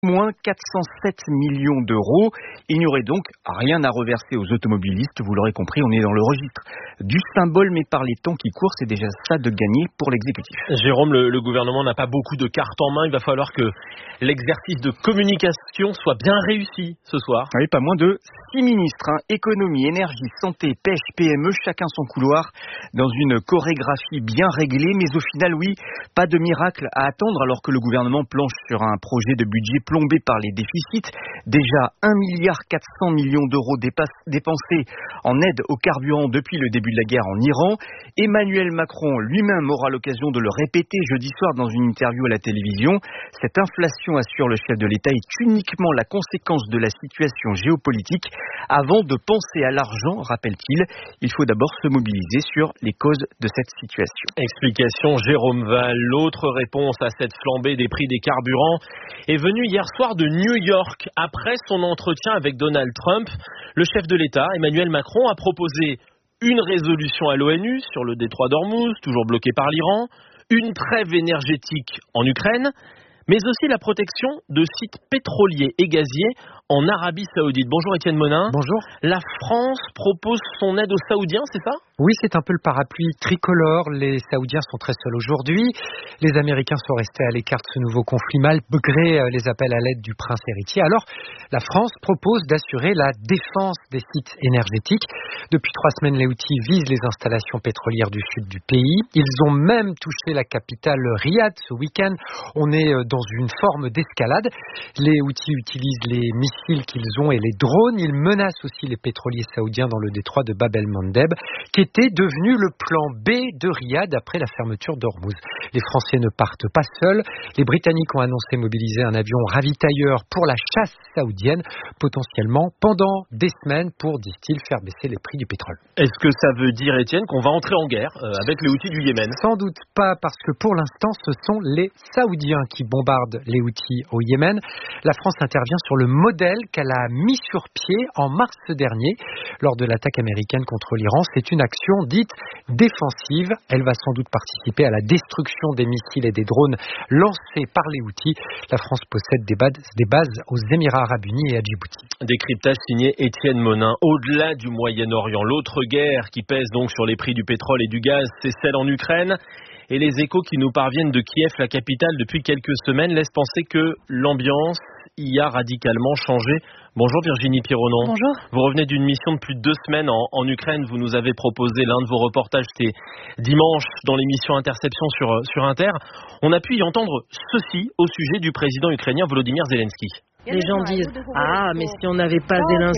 Moins 407 millions d'euros. Il n'y aurait donc rien à reverser aux automobilistes. Vous l'aurez compris, on est dans le registre du symbole, mais par les temps qui courent, c'est déjà ça de gagner pour l'exécutif. Jérôme, le gouvernement n'a pas beaucoup de cartes en main. Il va falloir que l'exercice de communication soit bien réussi ce soir. Oui, pas moins de 6 ministres, économie, énergie, santé, pêche, PME, chacun son couloir, dans une chorégraphie bien réglée. Mais au final, oui, pas de miracle à attendre alors que le gouvernement planche sur un projet de budget plombé par les déficits. Déjà 1,4 milliard d'euros dépensés en aide au carburant depuis le début de la guerre en Iran. Emmanuel Macron lui-même aura l'occasion de le répéter jeudi soir dans une interview à la télévision. Cette inflation, assure le chef de l'État, est uniquement la conséquence de la situation géopolitique. Avant de penser à l'argent, rappelle-t-il, il faut d'abord se mobiliser sur les causes de cette situation. Explication Jérôme Val. L'autre réponse à cette flambée des prix des carburants est venue hier soir de New York. Après son entretien avec Donald Trump, le chef de l'État, Emmanuel Macron, a proposé une résolution à l'ONU sur le détroit d'Ormuz, toujours bloqué par l'Iran, une trêve énergétique en Ukraine, mais aussi la protection de sites pétroliers et gaziers en Arabie Saoudite. Bonjour Étienne Monin. Bonjour. La France propose son aide aux Saoudiens, c'est ça ? Oui, c'est un peu le parapluie tricolore. Les Saoudiens sont très seuls aujourd'hui. Les Américains sont restés à l'écart de ce nouveau conflit malgré les appels à l'aide du prince héritier. Alors, la France propose d'assurer la défense des sites énergétiques. Depuis 3 semaines, les Houthis visent les installations pétrolières du sud du pays. Ils ont même touché la capitale Riyad ce week-end. On est dans une forme d'escalade. Les Houthis utilisent les missiles qu'ils ont et les drones. Ils menacent aussi les pétroliers saoudiens dans le détroit de Bab el-Mandeb, qui était devenu le plan B de Riyad après la fermeture d'Ormuz. Les Français ne partent pas seuls. Les Britanniques ont annoncé mobiliser un avion ravitailleur pour la chasse saoudienne, potentiellement pendant des semaines pour, disent-ils, faire baisser les prix du pétrole. Est-ce que ça veut dire, Étienne, qu'on va entrer en guerre avec les Houthis du Yémen ? Sans doute pas, parce que pour l'instant, ce sont les Saoudiens qui bombardent les Houthis au Yémen. La France intervient sur le modèle qu'elle a mis sur pied en mars dernier lors de l'attaque américaine contre l'Iran. C'est une action dite défensive. Elle va sans doute participer à la destruction des missiles et des drones lancés par les Houthis. La France possède des bases aux Émirats Arabes Unis et à Djibouti. Décryptage signé Étienne Monin. Au-delà du Moyen-Orient, l'autre guerre qui pèse donc sur les prix du pétrole et du gaz, c'est celle en Ukraine. Et les échos qui nous parviennent de Kiev, la capitale, depuis quelques semaines, laissent penser que l'ambiance y a radicalement changé. Bonjour Virginie Pironon. Bonjour. Vous revenez d'une mission de plus de 2 semaines en Ukraine. Vous nous avez proposé l'un de vos reportages, c'était dimanche dans l'émission Interception sur Inter. On a pu y entendre ceci au sujet du président ukrainien Volodymyr Zelensky. Les gens disent « Ah, mais si on n'avait pas Zelensky… »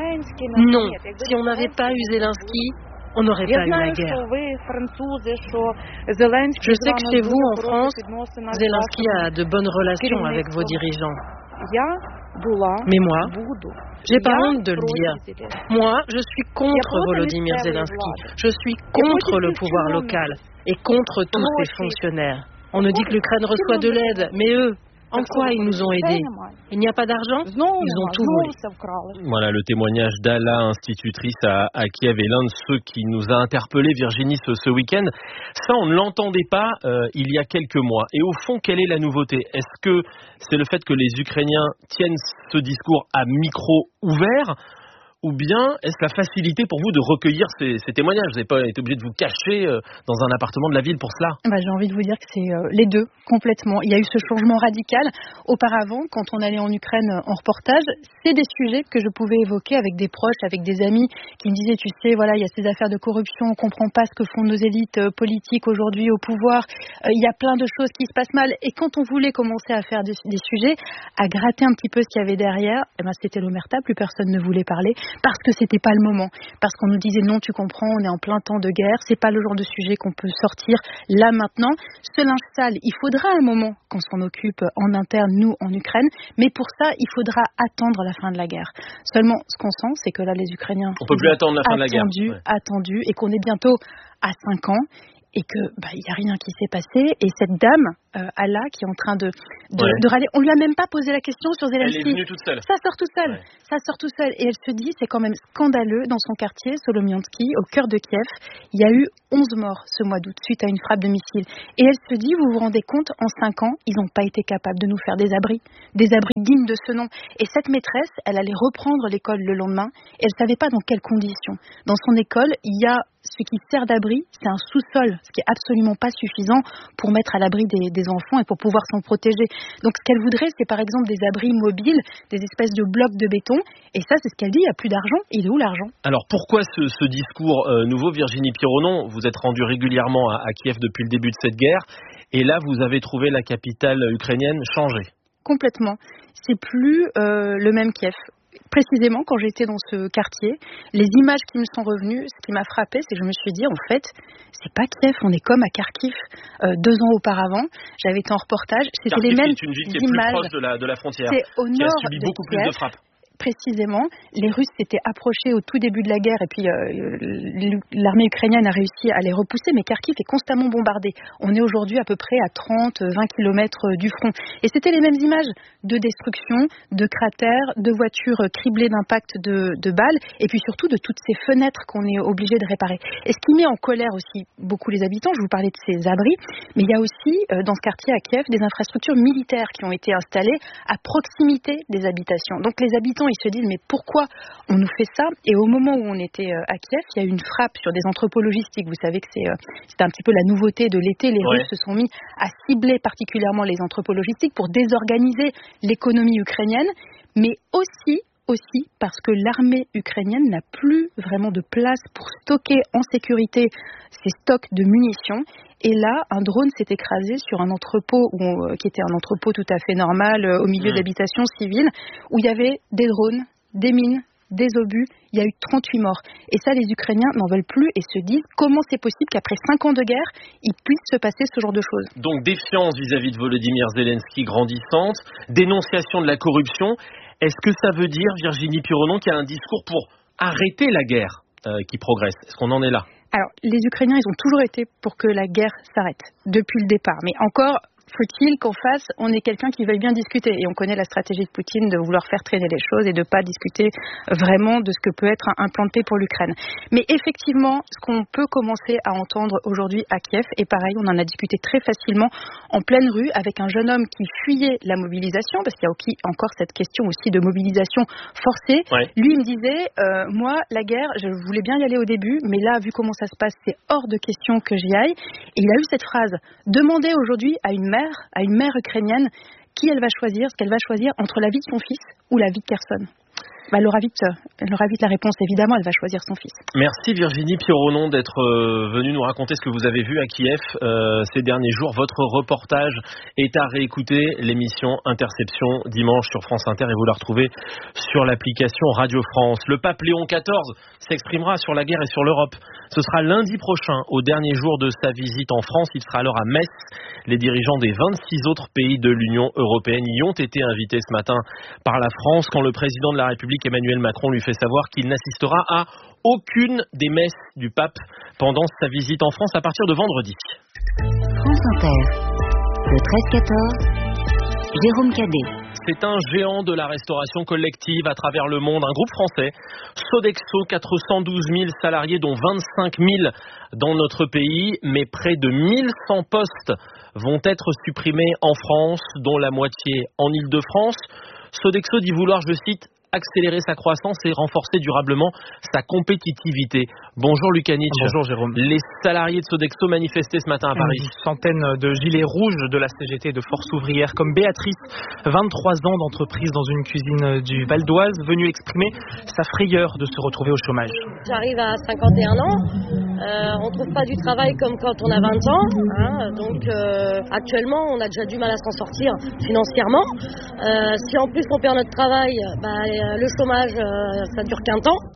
Non, si on n'avait pas eu Zelensky, on n'aurait pas eu la guerre. Je sais que chez vous, en France, Zelensky a de bonnes relations avec vos dirigeants. Mais moi, j'ai pas honte de le dire. Moi, je suis contre Volodymyr Zelensky. Je suis contre le pouvoir local et contre tous ces fonctionnaires. On nous dit que l'Ukraine reçoit de l'aide, mais eux, en quoi ils nous ont aidés ? Il n'y a pas d'argent ? Ils ont tout volé. Voilà le témoignage d'Ala, institutrice à Kiev, et l'un de ceux qui nous a interpellé, Virginie, ce week-end. Ça, on ne l'entendait pas il y a quelques mois. Et au fond, quelle est la nouveauté ? Est-ce que c'est le fait que les Ukrainiens tiennent ce discours à micro ouvert ? Ou bien est-ce la facilité pour vous de recueillir ces témoignages ? Vous n'avez pas été obligé de vous cacher dans un appartement de la ville pour cela ? J'ai envie de vous dire que c'est les deux, complètement. Il y a eu ce changement radical. Auparavant, quand on allait en Ukraine en reportage, c'est des sujets que je pouvais évoquer avec des proches, avec des amis qui me disaient, tu sais, voilà, il y a ces affaires de corruption, on ne comprend pas ce que font nos élites politiques aujourd'hui au pouvoir. Il y a plein de choses qui se passent mal. Et quand on voulait commencer à faire des sujets, à gratter un petit peu ce qu'il y avait derrière, c'était l'omerta, plus personne ne voulait parler. Parce que c'était pas le moment, parce qu'on nous disait non, tu comprends, on est en plein temps de guerre, c'est pas le genre de sujet qu'on peut sortir là maintenant. Ce linge sale, il faudra un moment qu'on s'en occupe en interne, nous en Ukraine, mais pour ça, il faudra attendre la fin de la guerre. Seulement, ce qu'on sent, c'est que là, les Ukrainiens on peut plus attendre la fin de la guerre. Attendu, et qu'on est bientôt à 5 ans. Et que il y a rien qui s'est passé. Et cette dame, Allah qui est en train de râler. On lui a même pas posé la question sur Zelensky. Elle est venue toute seule. Ça sort tout seul. Ça sort tout seul. Et elle se dit, c'est quand même scandaleux dans son quartier, Solomiansky, au cœur de Kiev. Il y a eu 11 morts ce mois d'août suite à une frappe de missile. Et elle se dit, vous vous rendez compte, en 5 ans, ils n'ont pas été capables de nous faire des abris dignes de ce nom. Et cette maîtresse, elle allait reprendre l'école le lendemain. Et elle savait pas dans quelles conditions. Dans son école, il y a ce qui sert d'abri, c'est un sous-sol, ce qui est absolument pas suffisant pour mettre à l'abri des enfants et pour pouvoir s'en protéger. Donc ce qu'elle voudrait, c'est par exemple des abris mobiles, des espèces de blocs de béton. Et ça, c'est ce qu'elle dit, il n'y a plus d'argent. Il est où l'argent ? Alors pourquoi ce discours nouveau, Virginie Pironon ? Vous êtes rendue régulièrement à Kiev depuis le début de cette guerre. Et là, vous avez trouvé la capitale ukrainienne changée. Complètement. C'est plus le même Kiev. Précisément, quand j'étais dans ce quartier, les images qui me sont revenues, ce qui m'a frappée, c'est que je me suis dit, en fait, c'est pas Kiev, on est comme à Kharkiv 2 ans auparavant. J'avais été en reportage, c'était Kharkiv, les mêmes images. C'est une ville qui est plus proche de la frontière, c'est au qui nord a subi de beaucoup Kiev. plus de frappes. Précisément, les Russes s'étaient approchés au tout début de la guerre et puis l'armée ukrainienne a réussi à les repousser, mais Kharkiv est constamment bombardé. On est aujourd'hui à peu près à 30-20 km du front. Et c'était les mêmes images de destruction, de cratères, de voitures criblées d'impacts de balles et puis surtout de toutes ces fenêtres qu'on est obligé de réparer. Et ce qui met en colère aussi beaucoup les habitants, je vous parlais de ces abris, mais il y a aussi dans ce quartier à Kiev des infrastructures militaires qui ont été installées à proximité des habitations. Donc les habitants ils se disent mais pourquoi on nous fait ça ? Et au moment où on était à Kiev, il y a eu une frappe sur des entrepôts logistiques. Vous savez que c'était un petit peu la nouveauté de l'été. Les Russes se sont mis à cibler particulièrement les entrepôts logistiques pour désorganiser l'économie ukrainienne, mais aussi parce que l'armée ukrainienne n'a plus vraiment de place pour stocker en sécurité ses stocks de munitions. Et là, un drone s'est écrasé sur un entrepôt qui était un entrepôt tout à fait normal au milieu d'habitations civiles, où il y avait des drones, des mines, des obus. Il y a eu 38 morts. Et ça, les Ukrainiens n'en veulent plus et se disent comment c'est possible qu'après 5 ans de guerre, il puisse se passer ce genre de choses. Donc défiance vis-à-vis de Volodymyr Zelensky grandissante, dénonciation de la corruption. Est-ce que ça veut dire, Virginie Pironon, qu'il y a un discours pour arrêter la guerre qui progresse ? Est-ce qu'on en est là ? Alors, les Ukrainiens, ils ont toujours été pour que la guerre s'arrête, depuis le départ. Mais encore, faut-il qu'en face, on ait quelqu'un qui veuille bien discuter. Et on connaît la stratégie de Poutine de vouloir faire traîner les choses et de ne pas discuter vraiment de ce que peut être un plan de paix pour l'Ukraine. Mais effectivement, ce qu'on peut commencer à entendre aujourd'hui à Kiev, et pareil, on en a discuté très facilement en pleine rue avec un jeune homme qui fuyait la mobilisation, parce qu'il y a encore cette question aussi de mobilisation forcée. Ouais. Lui, il me disait, moi, la guerre, je voulais bien y aller au début, mais là, vu comment ça se passe, c'est hors de question que j'y aille. Et il a eu cette phrase, demandez aujourd'hui à une mère ukrainienne qui elle va choisir, ce qu'elle va choisir entre la vie de son fils ou la vie de Kherson. Elle aura vite la réponse, évidemment, elle va choisir son fils. Merci Virginie Pironon d'être venue nous raconter ce que vous avez vu à Kiev ces derniers jours. Votre reportage est à réécouter, l'émission Interception dimanche sur France Inter, et vous la retrouvez sur l'application Radio France. Le pape Léon XIV s'exprimera sur la guerre et sur l'Europe. Ce sera lundi prochain, au dernier jour de sa visite en France. Il sera alors à Metz. Les dirigeants des 26 autres pays de l'Union européenne y ont été invités ce matin par la France quand le président de la République Emmanuel Macron lui fait savoir qu'il n'assistera à aucune des messes du pape pendant sa visite en France à partir de vendredi. France Inter, le 13-14, Jérôme Cadet. C'est un géant de la restauration collective à travers le monde, un groupe français, Sodexo, 412 000 salariés, dont 25 000 dans notre pays, mais près de 1100 postes vont être supprimés en France, dont la moitié en Île-de-France. Sodexo dit vouloir, je cite, accélérer sa croissance et renforcer durablement sa compétitivité. Bonjour Lucanich. Bonjour Jérôme. Les salariés de Sodexo manifestaient ce matin à Paris. Une centaine de gilets rouges de la CGT de Force ouvrière, comme Béatrice, 23 ans d'entreprise dans une cuisine du Val d'Oise, venue exprimer sa frayeur de se retrouver au chômage. J'arrive à 51 ans, on ne trouve pas du travail comme quand on a 20 ans, donc actuellement on a déjà du mal à s'en sortir financièrement. Si en plus on perd notre travail, le chômage, ça dure qu'un temps.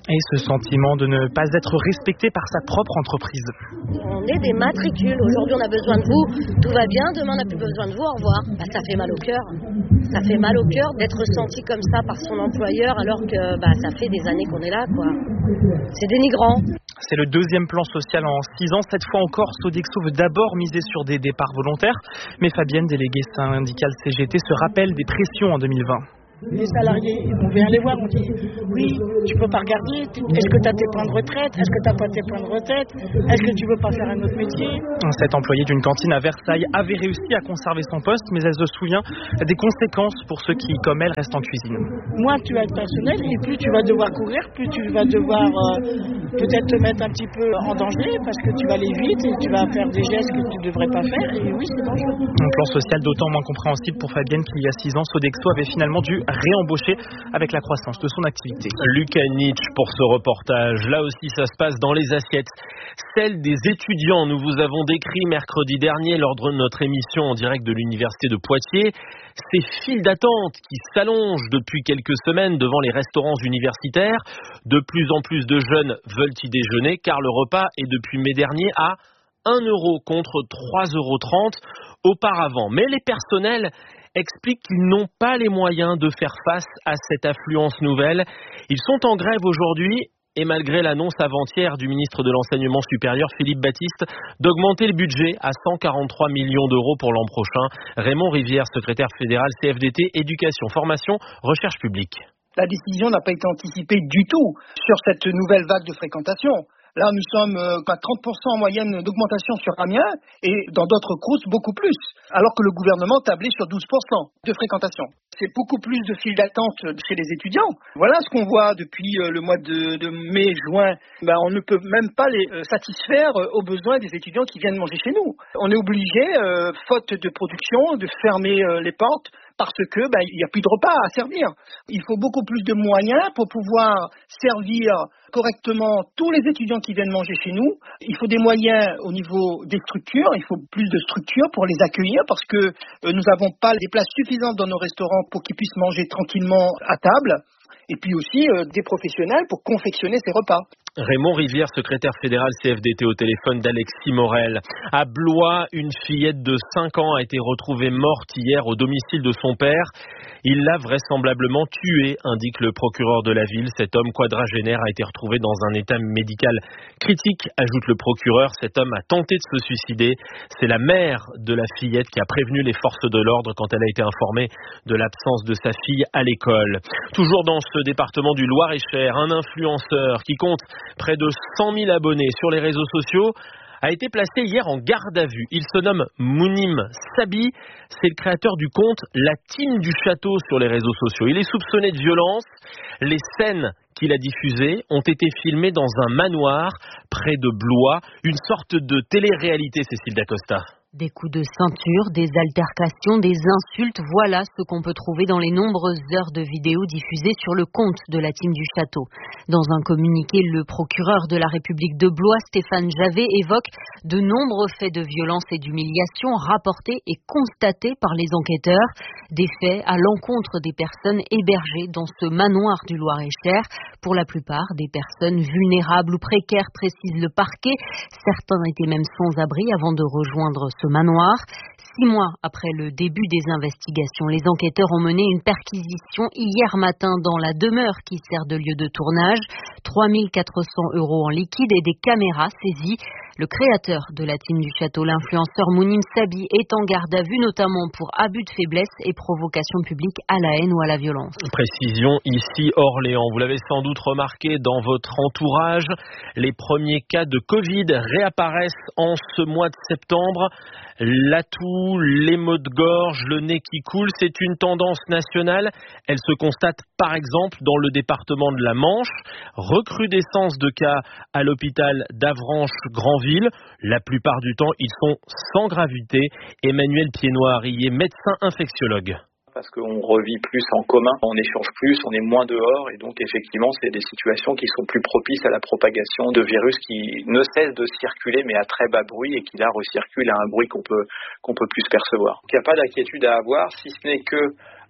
Et ce sentiment de ne pas être respecté par sa propre entreprise. On est des matricules. Aujourd'hui, on a besoin de vous. Tout va bien. Demain, on n'a plus besoin de vous. Au revoir. Ça fait mal au cœur. Ça fait mal au cœur d'être senti comme ça par son employeur alors que ça fait des années qu'on est là, quoi. C'est dénigrant. C'est le deuxième plan social en 6 ans. Cette fois encore, Sodexo veut d'abord miser sur des départs volontaires. Mais Fabienne, déléguée syndicale CGT, se rappelle des pressions en 2020. Les salariés, on vient les voir, on dit oui, tu peux pas regarder, est-ce que tu as tes points de retraite, est-ce que tu n'as pas tes points de retraite, est-ce que tu veux pas faire un autre métier. Cette employée d'une cantine à Versailles avait réussi à conserver son poste, mais elle se souvient des conséquences pour ceux qui, comme elle, restent en cuisine. Moins tu as de personnel et plus tu vas devoir courir, plus tu vas devoir peut-être te mettre un petit peu en danger parce que tu vas aller vite et tu vas faire des gestes que tu ne devrais pas faire et oui, c'est dangereux. Un plan social d'autant moins compréhensible pour Fabienne qu'il y a 6 ans, Sodexo avait finalement dû réembaucher avec la croissance de son activité. Lucas Nietzsche pour ce reportage. Là aussi, ça se passe dans les assiettes. Celle des étudiants, nous vous avons décrit mercredi dernier lors de notre émission en direct de l'université de Poitiers. Ces files d'attente qui s'allongent depuis quelques semaines devant les restaurants universitaires. De plus en plus de jeunes veulent y déjeuner car le repas est depuis mai dernier à 1 € contre 3,30 € auparavant. Mais les personnels expliquent qu'ils n'ont pas les moyens de faire face à cette affluence nouvelle. Ils sont en grève aujourd'hui et malgré l'annonce avant-hier du ministre de l'Enseignement supérieur, Philippe Baptiste, d'augmenter le budget à 143 millions d'euros pour l'an prochain. Raymond Rivière, secrétaire fédéral CFDT, Éducation, Formation, Recherche publique. La décision n'a pas été anticipée du tout sur cette nouvelle vague de fréquentation. Là, nous sommes à 30% en moyenne d'augmentation sur Amiens et dans d'autres crous, beaucoup plus. Alors que le gouvernement tablait sur 12% de fréquentation. C'est beaucoup plus de files d'attente chez les étudiants. Voilà ce qu'on voit depuis le mois de mai, juin. On ne peut même pas les satisfaire aux besoins des étudiants qui viennent manger chez nous. On est obligé, faute de production, de fermer les portes parce que il n'y a plus de repas à servir. Il faut beaucoup plus de moyens pour pouvoir servir correctement tous les étudiants qui viennent manger chez nous. Il faut des moyens au niveau des structures, il faut plus de structures pour les accueillir parce que nous n'avons pas des places suffisantes dans nos restaurants pour qu'ils puissent manger tranquillement à table. Et puis aussi des professionnels pour confectionner ces repas. Raymond Rivière, secrétaire fédéral CFDT au téléphone d'Alexis Morel. À Blois, une fillette de 5 ans a été retrouvée morte hier au domicile de son père. Il l'a vraisemblablement tuée, indique le procureur de la ville. Cet homme quadragénaire a été retrouvé dans un état médical critique, ajoute le procureur. Cet homme a tenté de se suicider. C'est la mère de la fillette qui a prévenu les forces de l'ordre quand elle a été informée de l'absence de sa fille à l'école. Toujours dans ce département du Loir-et-Cher, un influenceur qui compte près de 100 000 abonnés sur les réseaux sociaux a été placé hier en garde à vue. Il se nomme Mounim Sabi, c'est le créateur du compte La Team du Château sur les réseaux sociaux. Il est soupçonné de violence. Les scènes qu'il a diffusées ont été filmées dans un manoir près de Blois, une sorte de télé-réalité, Cécile Dacosta. Des coups de ceinture, des altercations, des insultes, voilà ce qu'on peut trouver dans les nombreuses heures de vidéos diffusées sur le compte de la Team du Château. Dans un communiqué, le procureur de la République de Blois, Stéphane Javet, évoque de nombreux faits de violence et d'humiliation rapportés et constatés par les enquêteurs. Des faits à l'encontre des personnes hébergées dans ce manoir du Loir-et-Cher. Pour la plupart, des personnes vulnérables ou précaires, précise le parquet. Certains étaient même sans abri avant de rejoindre ce manoir. 6 mois après le début des investigations, les enquêteurs ont mené une perquisition hier matin dans la demeure qui sert de lieu de tournage. 3 400 € en liquide et des caméras saisies. Le créateur de la Team du Château, l'influenceur Mounim Sabi, est en garde à vue notamment pour abus de faiblesse et provocation publique à la haine ou à la violence. Précision ici Orléans. Vous l'avez sans doute remarqué dans votre entourage, les premiers cas de Covid réapparaissent en ce mois de septembre. La toux, les maux de gorge, le nez qui coule, c'est une tendance nationale. Elle se constate par exemple dans le département de la Manche. Recrudescence de cas à l'hôpital d'Avranches-Granville. La plupart du temps, ils sont sans gravité. Emmanuel Piednoir y est médecin infectiologue. Parce qu'on revit plus en commun, on échange plus, on est moins dehors et donc effectivement c'est des situations qui sont plus propices à la propagation de virus qui ne cessent de circuler mais à très bas bruit et qui là recirculent à un bruit qu'on peut plus percevoir. Il n'y a pas d'inquiétude à avoir si ce n'est que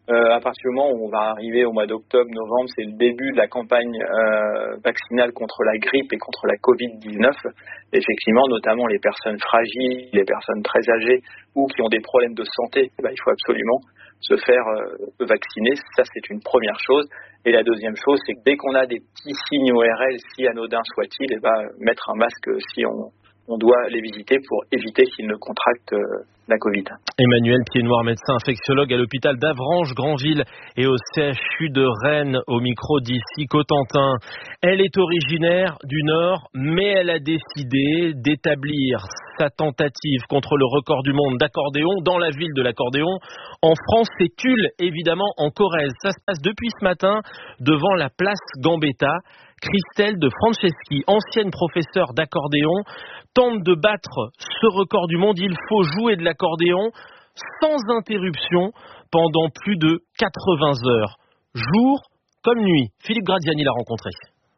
À partir du moment où on va arriver au mois d'octobre, novembre, c'est le début de la campagne vaccinale contre la grippe et contre la Covid-19. Effectivement, notamment les personnes fragiles, les personnes très âgées ou qui ont des problèmes de santé, il faut absolument se faire vacciner. Ça, c'est une première chose. Et la deuxième chose, c'est que dès qu'on a des petits signes ORL, si anodins soient-ils, mettre un masque si on doit les visiter pour éviter qu'ils ne contractent la Covid. Emmanuel Pied-Noir, médecin infectiologue à l'hôpital d'Avranches-Granville et au CHU de Rennes, au micro d'ici Cotentin. Elle est originaire du Nord, mais elle a décidé d'établir sa tentative contre le record du monde d'accordéon dans la ville de l'accordéon. En France, c'est Tulle, évidemment, en Corrèze. Ça se passe depuis ce matin devant la place Gambetta. Christelle de Franceschi, ancienne professeure d'accordéon, tente de battre ce record du monde. Il faut jouer de l'accordéon sans interruption pendant plus de 80 heures, jour comme nuit. Philippe Graziani l'a rencontré.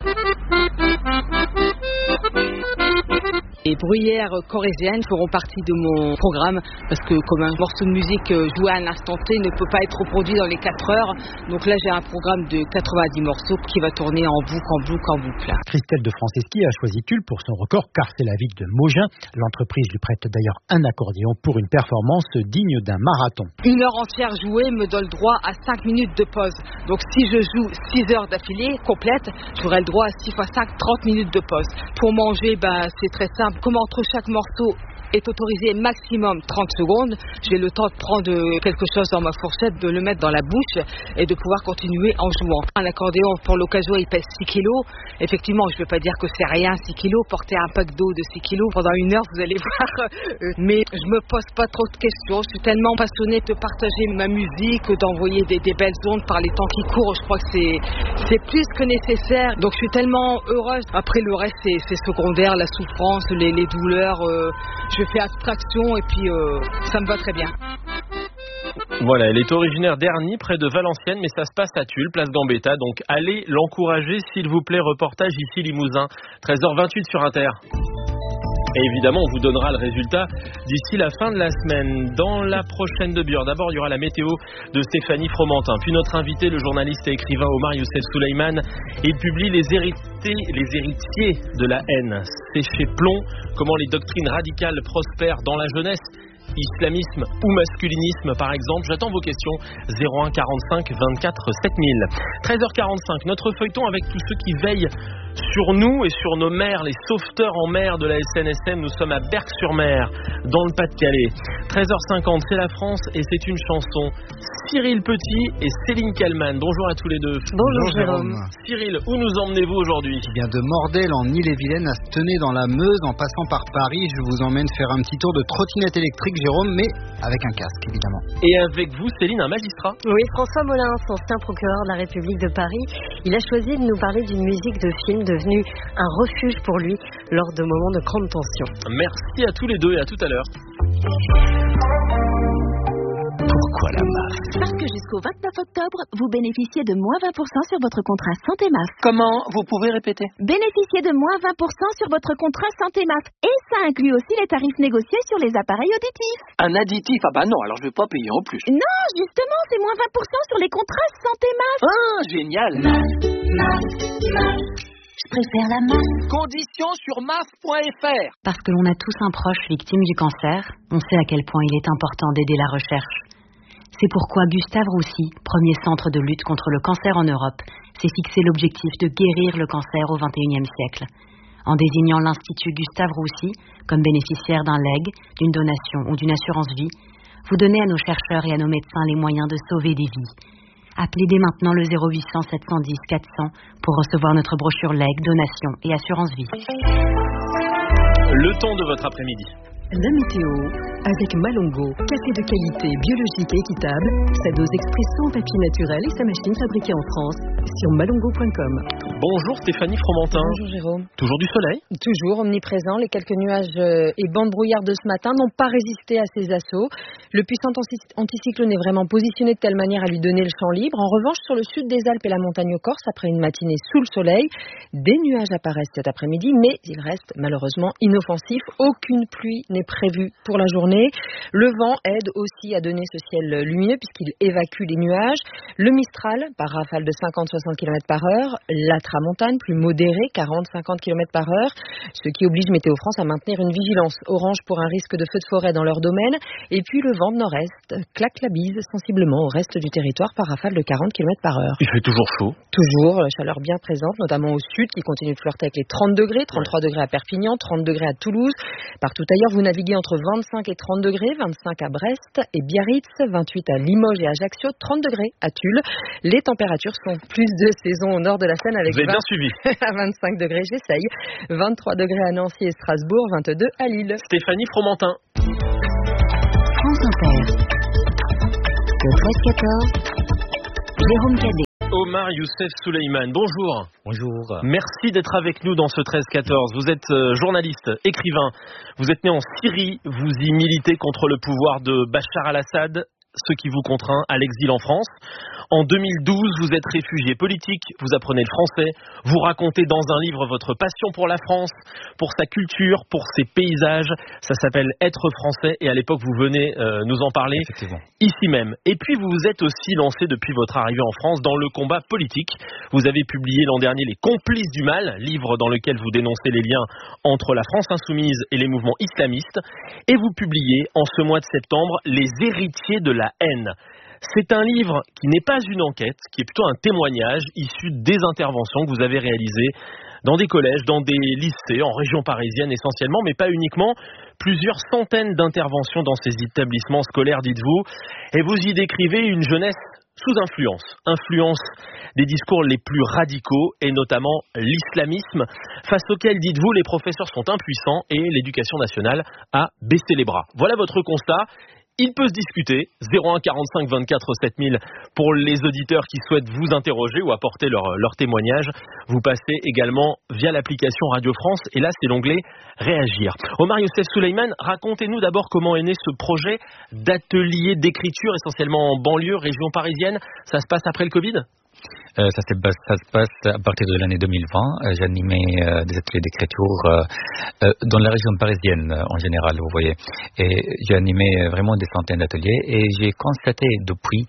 Les bruyères corréziennes feront partie de mon programme parce que comme un morceau de musique joué à un instant T ne peut pas être reproduit dans les 4 heures, donc là j'ai un programme de 90 morceaux qui va tourner en boucle. Christelle de Franceschi a choisi Tulle pour son record car c'est la ville de Maugin. L'entreprise lui prête d'ailleurs un accordéon pour une performance digne d'un marathon. 1 heure entière jouée me donne le droit à 5 minutes de pause. Donc si je joue 6 heures d'affilée complète, j'aurai le droit à 6 x 5, 30 minutes de pause. Pour manger, c'est très simple. Comme entre chaque morceau est autorisé maximum 30 secondes, j'ai le temps de prendre quelque chose dans ma fourchette, de le mettre dans la bouche et de pouvoir continuer en jouant. Un accordéon, pour l'occasion, il pèse 6 kilos. Effectivement, je ne veux pas dire que c'est rien, 6 kilos. Porter un pack d'eau de 6 kilos pendant 1 heure, vous allez voir. Mais je me pose pas trop de questions. Je suis tellement passionnée de partager ma musique, d'envoyer des belles ondes par les temps qui courent. Je crois que c'est plus que nécessaire. Donc je suis tellement heureuse. Après, le reste, c'est secondaire, la souffrance, les douleurs. Je fais abstraction et puis ça me va très bien. Voilà, elle est originaire d'Erny, près de Valenciennes, mais ça se passe à Tulle, place Gambetta. Donc allez l'encourager, s'il vous plaît. Reportage ici Limousin, 13h28 sur Inter. Et évidemment, on vous donnera le résultat d'ici la fin de la semaine. Dans la prochaine demi-heure, d'abord, il y aura la météo de Stéphanie Fromentin. Puis notre invité, le journaliste et écrivain Omar Youssef Souleyman. Il publie les héritiers de la haine. C'est chez Plomb, comment les doctrines radicales prospèrent dans la jeunesse. Islamisme ou masculinisme par exemple. J'attends vos questions 01 45 24 7000. 13h45, notre feuilleton avec tous ceux qui veillent sur nous et sur nos mers, les sauveteurs en mer de la SNSM. Nous sommes à Berck-sur-Mer, dans le Pas-de-Calais. 13h50, c'est la France et c'est une chanson. Cyril Petit et Céline Kallmann. Bonjour à tous les deux. Bonjour Jérôme. Cyril, où nous emmenez-vous aujourd'hui? De Mordel en Ille-et-Vilaine à Stenay dans la Meuse, en passant par Paris, je vous emmène faire un petit tour de trottinette électrique, Jérôme, mais avec un casque évidemment. Et avec vous, Céline, un magistrat? Oui, François Molins, ancien procureur de la République de Paris. Il a choisi de nous parler d'une musique de film devenue un refuge pour lui lors de moments de grande tension. Merci à tous les deux et à tout à l'heure. Pourquoi la MAF? Parce que jusqu'au 29 octobre, vous bénéficiez de moins 20% sur votre contrat Santé MAF. Comment? Vous pouvez répéter? Bénéficiez de moins 20% sur votre contrat Santé MAF. Et ça inclut aussi les tarifs négociés sur les appareils auditifs. Un additif? Ah bah non, alors je vais pas payer en plus. Non, justement, c'est moins 20% sur les contrats Santé MAF. Ah, génial. Je préfère la MAF. Conditions sur MAF.fr. Parce que l'on a tous un proche victime du cancer, on sait à quel point il est important d'aider la recherche. C'est pourquoi Gustave Roussy, premier centre de lutte contre le cancer en Europe, s'est fixé l'objectif de guérir le cancer au XXIe siècle. En désignant l'Institut Gustave Roussy comme bénéficiaire d'un legs, d'une donation ou d'une assurance vie, vous donnez à nos chercheurs et à nos médecins les moyens de sauver des vies. Appelez dès maintenant le 0800 710 400 pour recevoir notre brochure legs, donation et assurance vie. Le temps de votre après-midi. La météo avec Malongo, café de qualité biologique et équitable, sa dose expresso en papier naturel et sa machine fabriquée en France sur malongo.com. Bonjour Stéphanie Fromentin. Bonjour Jérôme. Toujours du soleil? Toujours omniprésent. Les quelques nuages et bandes brouillard de ce matin n'ont pas résisté à ces assauts. Le puissant anticyclone est vraiment positionné de telle manière à lui donner le champ libre. En revanche, sur le sud des Alpes et la montagne corse, après une matinée sous le soleil, des nuages apparaissent cet après-midi, mais ils restent malheureusement inoffensifs. Aucune pluie n'est prévue pour la journée. Le vent aide aussi à donner ce ciel lumineux puisqu'il évacue les nuages. Le Mistral, par rafale de 50-60 km par heure. La Tramontane, plus modérée, 40-50 km par heure. Ce qui oblige Météo France à maintenir une vigilance orange pour un risque de feu de forêt dans leur domaine. Et puis le vent de nord-est claque la bise sensiblement au reste du territoire par rafale de 40 km par heure. Il fait toujours chaud. Toujours, chaleur bien présente, notamment au sud qui continue de flirter avec les 30 degrés, 33 degrés à Perpignan, 30 degrés à Toulouse. Partout ailleurs, vous naviguez entre 25 et 30 degrés, 25 à Brest et Biarritz, 28 à Limoges et Ajaccio, 30 degrés à Tulle. Les températures sont plus de saison au nord de la Seine avec vous avez bien suivi. à 25 degrés, j'essaye, 23 degrés à Nancy et Strasbourg, 22 à Lille. Stéphanie Fromentin. France Inter. Le 13-14, Jérôme Cadet. Omar Youssef Souleyman, bonjour. Bonjour. Merci d'être avec nous dans ce 13-14. Vous êtes journaliste, écrivain. Vous êtes né en Syrie. Vous y militez contre le pouvoir de Bachar al-Assad, ce qui vous contraint à l'exil en France. En 2012, vous êtes réfugié politique, vous apprenez le français, vous racontez dans un livre votre passion pour la France, pour sa culture, pour ses paysages. Ça s'appelle Être français et à l'époque, vous venez nous en parler ici même. Et puis, vous vous êtes aussi lancé depuis votre arrivée en France dans le combat politique. Vous avez publié l'an dernier Les Complices du Mal, livre dans lequel vous dénoncez les liens entre la France insoumise et les mouvements islamistes. Et vous publiez en ce mois de septembre Les Héritiers de la haine. C'est un livre qui n'est pas une enquête, qui est plutôt un témoignage issu des interventions que vous avez réalisées dans des collèges, dans des lycées, en région parisienne essentiellement, mais pas uniquement. Plusieurs centaines d'interventions dans ces établissements scolaires, dites-vous. Et vous y décrivez une jeunesse sous influence des discours les plus radicaux et notamment l'islamisme, face auquel, dites-vous, les professeurs sont impuissants et l'éducation nationale a baissé les bras. Voilà votre constat. Il peut se discuter, 01 45 24 7000 pour les auditeurs qui souhaitent vous interroger ou apporter leur témoignage. Vous passez également via l'application Radio France et là c'est l'onglet Réagir. Omar Youssef Souleyman, racontez-nous d'abord comment est né ce projet d'atelier d'écriture essentiellement en banlieue, région parisienne. Ça se passe après le Covid ? Ça se passe à partir de l'année 2020. J'animais des ateliers d'écriture dans la région parisienne en général, vous voyez. Et j'ai animé vraiment des centaines d'ateliers et j'ai constaté depuis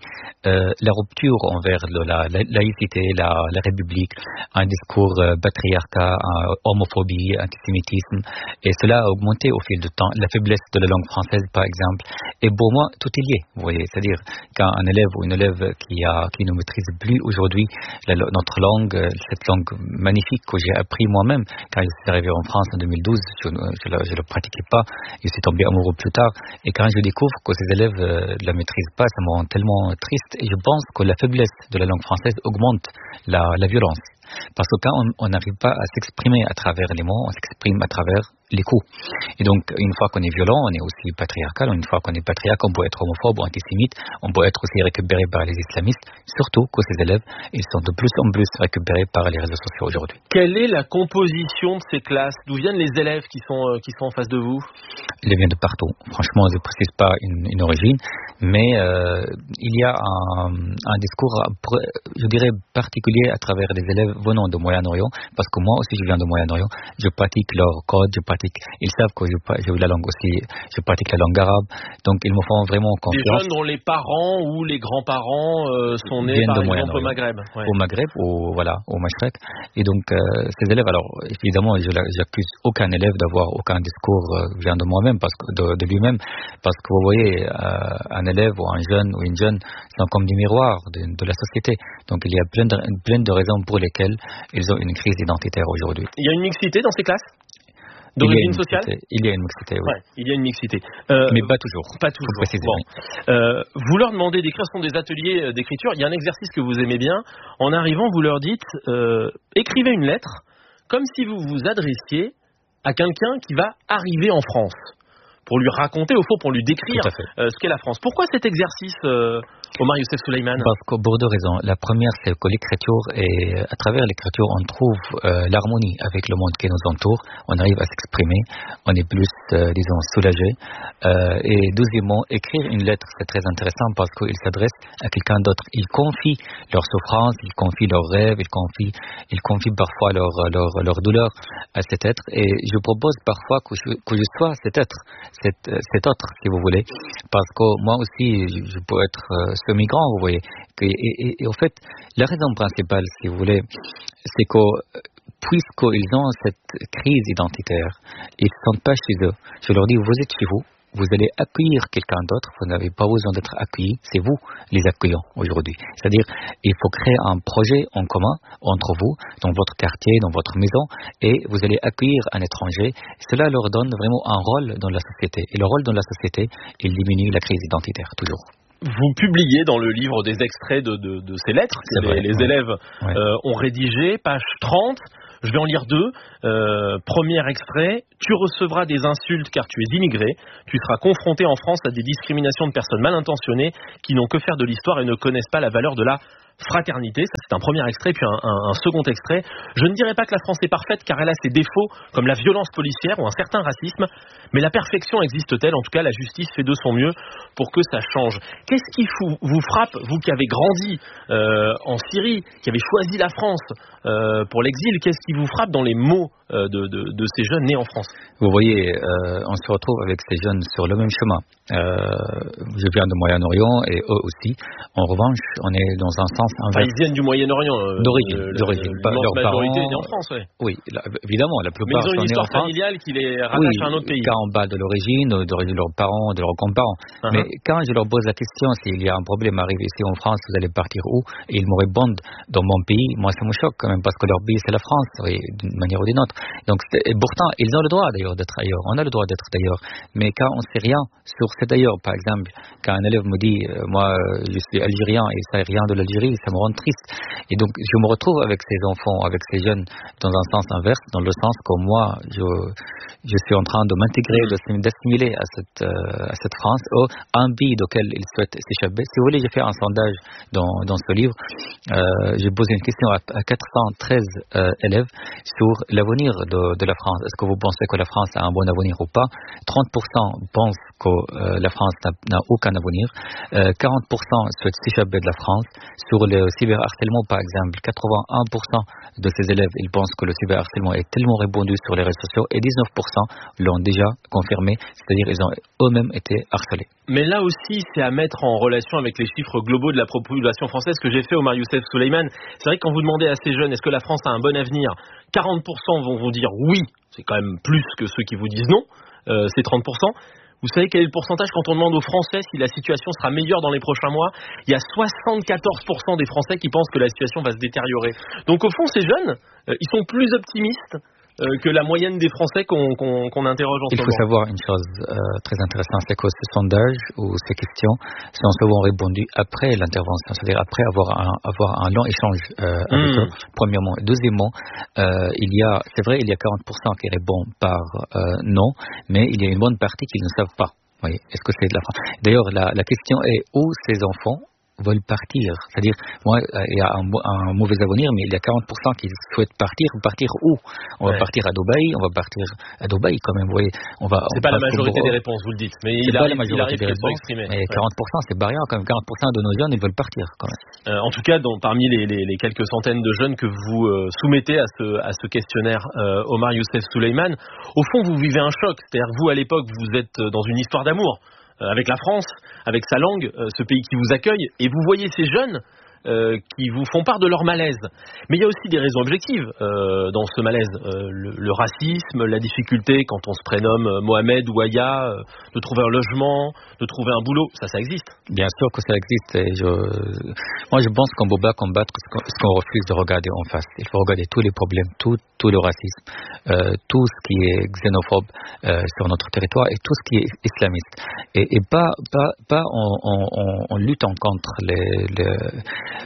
la rupture envers la laïcité, la République, un discours patriarcat, homophobie, antisémitisme. Et cela a augmenté au fil du temps. La faiblesse de la langue française, par exemple. Et pour moi, tout est lié, vous voyez. C'est-à-dire qu'un élève ou une élève qui ne maîtrise plus aujourd'hui notre langue, cette langue magnifique que j'ai appris moi-même quand je suis arrivé en France en 2012, je ne le pratiquais pas, je suis tombé amoureux plus tard et quand je découvre que ces élèves ne la maîtrisent pas, ça me rend tellement triste et je pense que la faiblesse de la langue française augmente la violence. Parce que quand on n'arrive pas à s'exprimer à travers les mots, on s'exprime à travers les coups. Et donc, une fois qu'on est violent, on est aussi patriarcal. Une fois qu'on est patriarcal, on peut être homophobe ou antisémite. On peut être aussi récupéré par les islamistes. Surtout que ces élèves, ils sont de plus en plus récupérés par les réseaux sociaux aujourd'hui. Quelle est la composition de ces classes ? D'où viennent les élèves qui sont en face de vous ? Ils viennent de partout. Franchement, je ne précise pas une origine, mais il y a un discours, je dirais, particulier à travers les élèves venant de Moyen-Orient, parce que moi aussi je viens de Moyen-Orient, je pratique leur code, ils savent que j'ai la langue aussi, je pratique la langue arabe, donc ils me font vraiment confiance. Des jeunes dont les parents ou les grands-parents sont nés par exemple au Maghreb. Ouais. Au Maghreb, au Mashrek, et donc ces élèves, alors évidemment j'accuse aucun élève d'avoir aucun discours vient de moi-même, parce que de lui-même, parce que vous voyez, un élève ou un jeune ou une jeune sont comme des miroirs de la société, donc il y a plein de raisons pour lesquelles ils ont une crise identitaire aujourd'hui. Il y a une mixité dans ces classes d'origine sociale ? Il y a une mixité, oui. Ouais, il y a une mixité. Mais pas toujours. Pas toujours. Bon. Vous leur demandez d'écrire, ce sont des ateliers d'écriture. Il y a un exercice que vous aimez bien. En arrivant, vous leur dites, écrivez une lettre comme si vous vous adressiez à quelqu'un qui va arriver en France. Pour lui raconter, au fond, pour lui décrire ce qu'est la France. Pourquoi cet exercice, Omar Youssef Souleymane. Parce que pour deux raisons. La première, c'est que l'écriture, et à travers l'écriture, on trouve l'harmonie avec le monde qui nous entoure. On arrive à s'exprimer, on est plus, disons, soulagé. Et deuxièmement, écrire une lettre, c'est très intéressant parce qu'ils s'adressent à quelqu'un d'autre. Ils confient leurs souffrances, ils confient leurs rêves, ils confient parfois leur douleur à cet être. Et je propose parfois que je sois cet être, cet autre, si vous voulez. Parce que moi aussi, je peux être ce migrant, vous voyez. Et au fait, la raison principale, si vous voulez, c'est que puisqu'ils ont cette crise identitaire, ils ne sont pas chez eux. Je leur dis, vous êtes chez vous. Vous allez accueillir quelqu'un d'autre, vous n'avez pas besoin d'être accueilli, c'est vous les accueillants aujourd'hui. C'est-à-dire, il faut créer un projet en commun entre vous, dans votre quartier, dans votre maison, et vous allez accueillir un étranger. Cela leur donne vraiment un rôle dans la société. Et le rôle dans la société, il diminue la crise identitaire, toujours. Vous publiez dans le livre des extraits de ces lettres que les élèves ont rédigées, page 30. Je vais en lire 2. Premier extrait. Tu recevras des insultes car tu es immigré. Tu seras confronté en France à des discriminations de personnes mal intentionnées qui n'ont que faire de l'histoire et ne connaissent pas la valeur de la fraternité. Ça, c'est un premier extrait, puis un second extrait. Je ne dirais pas que la France est parfaite car elle a ses défauts comme la violence policière ou un certain racisme, mais la perfection existe-t-elle? En tout cas, la justice fait de son mieux pour que ça change. Qu'est-ce qui vous frappe, vous qui avez grandi en Syrie, qui avez choisi la France pour l'exil? Qu'est-ce qui vous frappe dans les mots de ces jeunes nés en France? Vous voyez, on se retrouve avec ces jeunes sur le même chemin. Je viens du Moyen-Orient et eux aussi. En revanche, on est dans un sens inverse. Ils viennent du Moyen-Orient. D'origine. Leur majorité est née en France, oui. Oui, évidemment, la plupart sont nés en France. Mais ils ont une histoire familiale qui les rattache à un autre pays. Quand on parle de l'origine de leurs parents, de leurs grands-parents. Mais quand je leur pose la question s'il y a un problème arrivé ici en France, vous allez partir où? Et ils me répondent dans mon pays. Moi, ça me choque quand même parce que leur pays, c'est la France, oui, d'une manière ou d'une autre. Donc, et pourtant, ils ont le droit d'ailleurs d'être ailleurs. On a le droit d'être d'ailleurs. Mais quand on ne sait rien sur cet ailleurs, par exemple, quand un élève me dit, moi, je suis algérien et ça n'est rien de l'Algérie, ça me rend triste. Et donc, je me retrouve avec ces enfants, avec ces jeunes, dans un sens inverse, dans le sens que moi, je suis en train de m'intégrer, d'assimiler à cette France, un pays auquel ils souhaitent s'échapper. Si vous voulez, j'ai fait un sondage dans ce livre. J'ai posé une question à 413 élèves sur l'avenir de la France. Est-ce que vous pensez que la France a un bon avenir ou pas? 30% pensent que la France n'a aucun avenir. 40% souhaitent s'échapper de la France. Sur le cyberharcèlement, par exemple, 81% de ces élèves, ils pensent que le cyberharcèlement est tellement répandu sur les réseaux sociaux et 19% l'ont déjà confirmé, c'est-à-dire ils ont eux-mêmes été harcelés. Mais là aussi, c'est à mettre en relation avec les chiffres globaux de la population française que j'ai fait, Omar Youssef Souleymane. C'est vrai que quand vous demandez à ces jeunes, est-ce que la France a un bon avenir, 40% vont vous dire oui, c'est quand même plus que ceux qui vous disent non, c'est 30%. Vous savez quel est le pourcentage quand on demande aux Français si la situation sera meilleure dans les prochains mois? Il y a 74% des Français qui pensent que la situation va se détériorer. Donc au fond, ces jeunes, ils sont plus optimistes que la moyenne des Français qu'on interroge en ce moment. Il faut savoir une chose très intéressante, c'est que ce sondage ou ces questions sont souvent répondues après l'intervention, c'est-à-dire après avoir un long échange avec eux, premièrement. Deuxièmement, c'est vrai, il y a 40% qui répondent par non, mais il y a une bonne partie qui ne savent pas. Vous voyez, est-ce que c'est de la France? D'ailleurs, la question est où ces enfants veulent partir. C'est-à-dire, moi, il y a un mauvais avenir, mais il y a 40% qui souhaitent partir. Partir où? On va partir à Dubaï, on va partir à Dubaï quand même, vous voyez. C'est pas la majorité des réponses, vous le dites. Mais il arrive des réponses. Mais 40%, c'est pas rien, quand même. 40% de nos jeunes, ils veulent partir quand même. En tout cas, parmi les quelques centaines de jeunes que vous soumettez à ce questionnaire, Omar Youssef Souleymane, au fond, vous vivez un choc. C'est-à-dire, vous, à l'époque, vous êtes dans une histoire d'amour avec la France, avec sa langue, ce pays qui vous accueille, et vous voyez ces jeunes qui vous font part de leur malaise. Mais il y a aussi des raisons objectives dans ce malaise. Le racisme, la difficulté quand on se prénomme Mohamed ou Aya, de trouver un logement, de trouver un boulot, ça existe. Bien sûr que ça existe. Et moi je pense qu'on ne peut pas combattre ce qu'on refuse de regarder en face. Il faut regarder tous les problèmes, tout le racisme, tout ce qui est xénophobe sur notre territoire et tout ce qui est islamiste. Et pas en luttant contre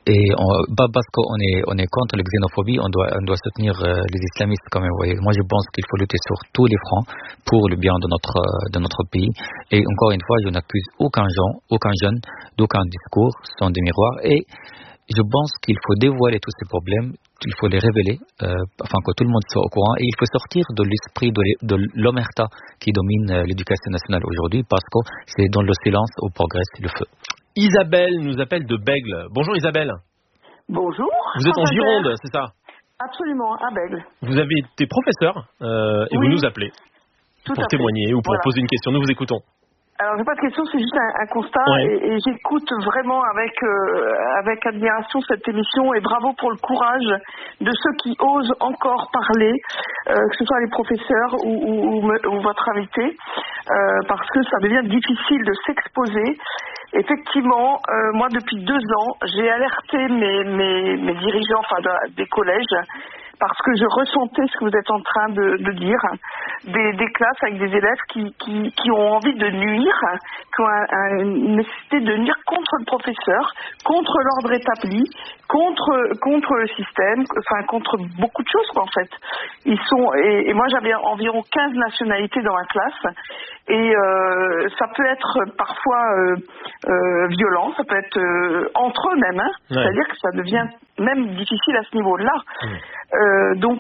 pas parce qu'on est contre la xénophobie, on doit soutenir les islamistes quand même. Vous voyez. Moi, je pense qu'il faut lutter sur tous les fronts pour le bien de notre pays. Et encore une fois, je n'accuse aucun jeune d'aucun discours, ce sont des miroirs. Et je pense qu'il faut dévoiler tous ces problèmes, il faut les révéler, afin que tout le monde soit au courant. Et il faut sortir de l'esprit de l'omerta qui domine l'éducation nationale aujourd'hui, parce que c'est dans le silence où progresse le feu. Isabelle nous appelle de Bègle. Bonjour Isabelle. Bonjour. Vous êtes en Gironde, c'est ça? Absolument, à Bègle. Vous avez été professeur et vous nous appelez pour témoigner ou pour poser une question. Nous vous écoutons. Alors, j'ai pas de question, c'est juste un constat et j'écoute vraiment avec admiration cette émission et bravo pour le courage de ceux qui osent encore parler, que ce soit les professeurs ou votre invité, parce que ça devient difficile de s'exposer. Effectivement, moi depuis 2 ans, j'ai alerté mes dirigeants, des collèges, parce que je ressentais ce que vous êtes en train de dire, des classes avec des élèves qui ont envie de nuire, qui ont une nécessité de nuire contre le professeur, contre l'ordre établi, contre le système, contre beaucoup de choses en fait. Et moi j'avais environ 15 nationalités dans ma classe, et ça peut être parfois violent, ça peut être entre eux même, c'est-à-dire que ça devient même difficile à ce niveau-là. Donc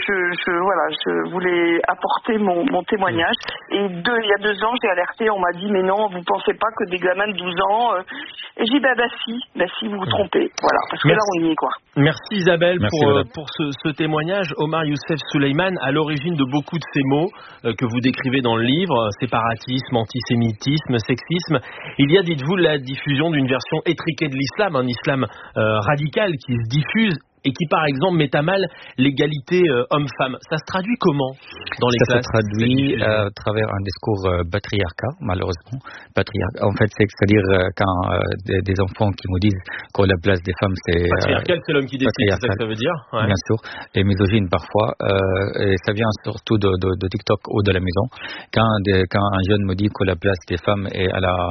je voulais apporter mon témoignage. Et il y a 2 ans, j'ai alerté, on m'a dit mais non, vous pensez pas que des gamins de 12 ans et j'ai dit si vous vous trompez, voilà, parce que là on y est quoi. Merci Isabelle pour ce témoignage. Omar Youssef Souleyman, à l'origine de beaucoup de ces mots que vous décrivez dans le livre, séparatisme, antisémitisme, sexisme, il y a, dites-vous, la diffusion d'une version étriquée de l'islam, un islam radical qui se diffuse et qui, par exemple, met à mal l'égalité homme-femme. Ça se traduit comment dans les classes? Ça se traduit à travers un discours patriarcat, malheureusement. En fait, c'est-à-dire quand des enfants qui nous disent que la place des femmes, c'est... Patriarcal, c'est l'homme qui décide, c'est ça que ça veut dire? Bien sûr, et misogyne parfois. Et ça vient surtout de TikTok ou de la maison. Quand un jeune me dit que la place des femmes est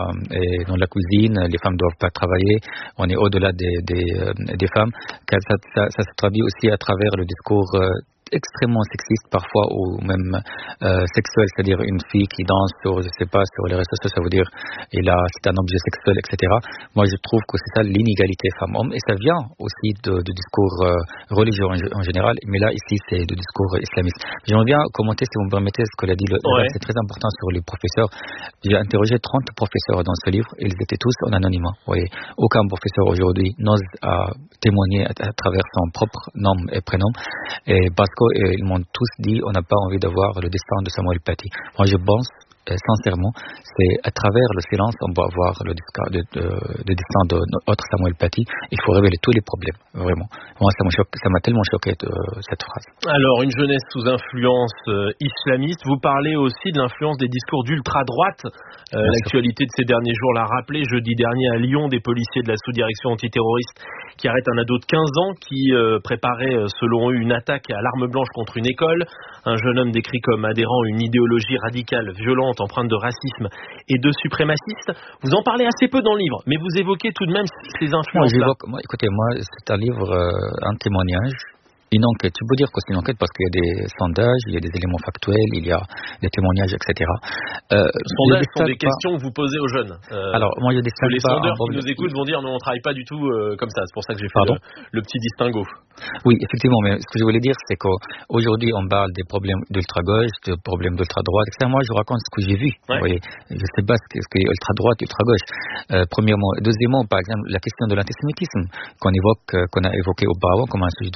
dans la cuisine, les femmes ne doivent pas travailler, on est au-delà des femmes, ça se traduit aussi à travers le discours extrêmement sexiste parfois, ou même sexuel, c'est-à-dire une fille qui danse sur les réseaux sociaux, ça veut dire c'est un objet sexuel, etc. Moi je trouve que c'est ça l'inégalité femmes-hommes, et ça vient aussi du discours religieux en général, mais là ici c'est du discours islamiste. J'aimerais bien commenter, si vous me permettez, ce que l'a dit c'est très important sur les professeurs. J'ai interrogé 30 professeurs dans ce livre, ils étaient tous en anonymat. Vous voyez, aucun professeur aujourd'hui n'ose témoigner à travers son propre nom et prénom, et parce qu'ils m'ont tous dit on n'a pas envie d'avoir le destin de Samuel Paty. Moi je pense sincèrement, c'est à travers le silence on va avoir le destin de notre Samuel Paty. Il faut révéler tous les problèmes, vraiment. Moi ça m'a tellement choqué cette phrase. Alors, une jeunesse sous influence islamiste, vous parlez aussi de l'influence des discours d'ultra-droite. L'actualité de ces derniers jours l'a rappelé. Jeudi dernier à Lyon, des policiers de la sous-direction antiterroriste qui arrêtent un ado de 15 ans qui préparait, selon eux, une attaque à l'arme blanche contre une école. Un jeune homme décrit comme adhérant à une idéologie radicale, violente, empreinte de racisme et de suprémaciste. Vous en parlez assez peu dans le livre, mais vous évoquez tout de même ces influences-là. Écoutez, c'est un livre, un témoignage. Une enquête, tu peux dire que c'est une enquête parce qu'il y a des sondages, il y a des éléments factuels, il y a des témoignages, etc. Sondages sont des questions que vous posez aux jeunes. Alors, moi, il y a des les sondeurs qui nous écoutent vont dire non, on ne travaille pas du tout comme ça. C'est pour ça que j'ai fait le petit distinguo. Oui, effectivement, mais ce que je voulais dire, c'est qu'aujourd'hui, on parle des problèmes d'ultra-gauche, des problèmes d'ultra-droite, etc. Moi, je raconte ce que j'ai vu. Vous voyez, je ne sais pas ce qu'est ultra-droite, ultra-gauche. Premièrement. Deuxièmement, par exemple, la question de l'antisémitisme qu'on a évoqué auparavant comme un sujet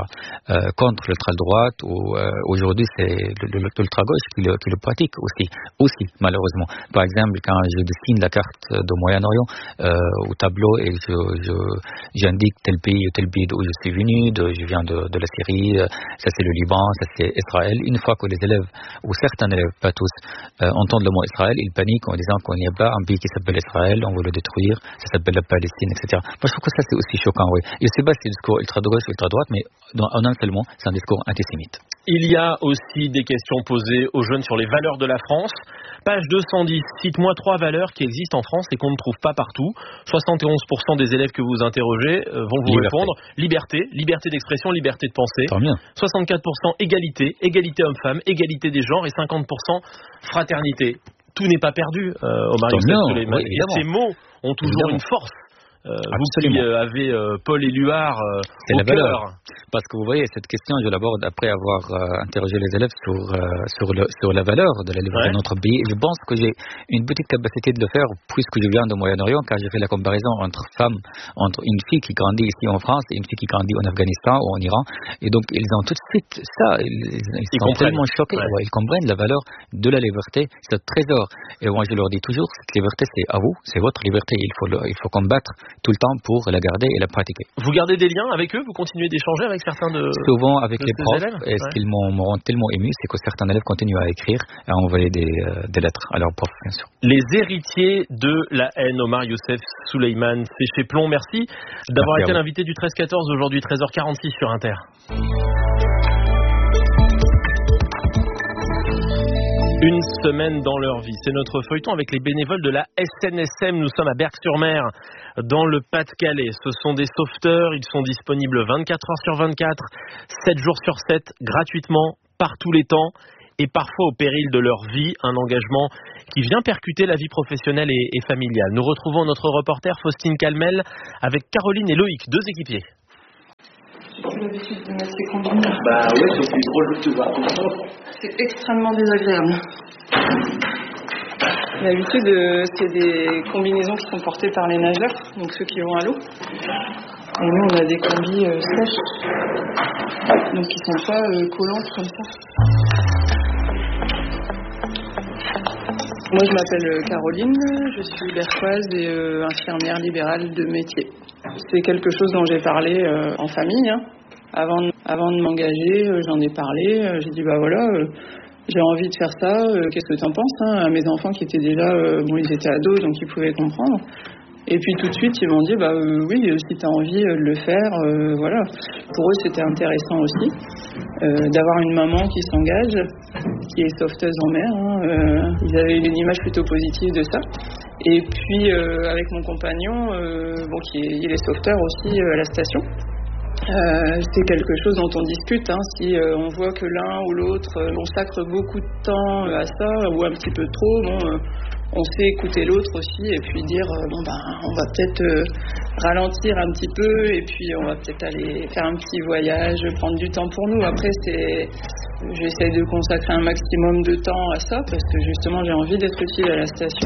contre l'ultra-droite, ou aujourd'hui c'est l'ultra-gauche qui le pratique aussi malheureusement. Par exemple, quand je dessine la carte du Moyen-Orient au tableau et j'indique tel pays d'où je suis venu, je viens de la Syrie, ça c'est le Liban, ça c'est Israël. Une fois que les élèves, ou certains élèves, pas tous, entendent le mot Israël, ils paniquent en disant qu'on n'y a pas un pays qui s'appelle Israël, on veut le détruire, ça s'appelle la Palestine, etc. Moi je trouve que ça c'est aussi choquant, oui. Je ne sais pas si c'est le discours ultra-gauche ou ultra-droite, mais un seul mot, c'est un discours antisémite. Il y a aussi des questions posées aux jeunes sur les valeurs de la France. Page 210, cite-moi 3 valeurs qui existent en France et qu'on ne trouve pas partout. 71% des élèves que vous interrogez vont vous répondre. Liberté d'expression, liberté de penser. 64% égalité homme-femme, égalité des genres et 50% fraternité. Tout n'est pas perdu, Omar Youssef Souleymane. Oui, et ces mots ont toujours une force. Vous qui avez Paul Éluard c'est au la valeur. cœur. Parce que vous voyez, cette question, je l'aborde après avoir interrogé les élèves sur la valeur de la liberté de notre pays. Et je pense que j'ai une petite capacité de le faire puisque je viens du Moyen-Orient, car j'ai fait la comparaison entre une fille qui grandit ici en France et une fille qui grandit en Afghanistan ou en Iran. Et donc, ils ont tout de suite ça. Ils sont tellement choqués. Ouais. Ils comprennent la valeur de la liberté, c'est un trésor. Et moi, je leur dis toujours, cette liberté, c'est à vous, c'est votre liberté. Il faut combattre tout le temps pour la garder et la pratiquer. Vous gardez des liens avec eux? Vous continuez d'échanger avec certains de souvent avec les profs. Élèves? Et ce qu'ils m'ont tellement ému, c'est que certains élèves continuent à écrire et à envoyer des lettres à leurs profs, bien sûr. Les héritiers de la haine, Omar Youssef Souleymane, c'est chez Plomb. Merci d'avoir été l'invité du 13-14 aujourd'hui, 13h46 sur Inter. Une semaine dans leur vie, c'est notre feuilleton avec les bénévoles de la SNSM. Nous sommes à Berck-sur-Mer, dans le Pas-de-Calais. Ce sont des sauveteurs, ils sont disponibles 24 heures sur 24, 7 jours sur 7, gratuitement, par tous les temps, et parfois au péril de leur vie. Un engagement qui vient percuter la vie professionnelle et familiale. Nous retrouvons notre reporter Faustine Calmel avec Caroline et Loïc, 2 équipiers. J'ai l'habitude de mettre ces combinaisons. Bah ouais, c'est drôle de te voir comme ça. C'est extrêmement désagréable. D'habitude, c'est des combinaisons qui sont portées par les nageurs, donc ceux qui vont à l'eau. Et nous, on a des combis sèches, donc qui ne sont pas collantes comme ça. Moi, je m'appelle Caroline, je suis bercoise et infirmière libérale de métier. C'est quelque chose dont j'ai parlé en famille. Avant de m'engager, j'en ai parlé. J'ai dit, bah voilà, j'ai envie de faire ça. Qu'est-ce que tu en penses à mes enfants qui étaient déjà, ils étaient ados, donc ils pouvaient comprendre. Et puis tout de suite, ils m'ont dit, bah oui, si tu as envie de le faire, voilà. Pour eux, c'était intéressant aussi d'avoir une maman qui s'engage, qui est sauveteuse en mer. Ils avaient une image plutôt positive de ça. Et puis avec mon compagnon, il est sauveteur aussi à la station. C'est quelque chose dont on discute. Si on voit que l'un ou l'autre consacre beaucoup de temps à ça, ou un petit peu trop, on sait écouter l'autre aussi et puis dire on va peut-être ralentir un petit peu et puis on va peut-être aller faire un petit voyage, prendre du temps pour nous. Après, j'essaie de consacrer un maximum de temps à ça parce que justement j'ai envie d'être utile à la station.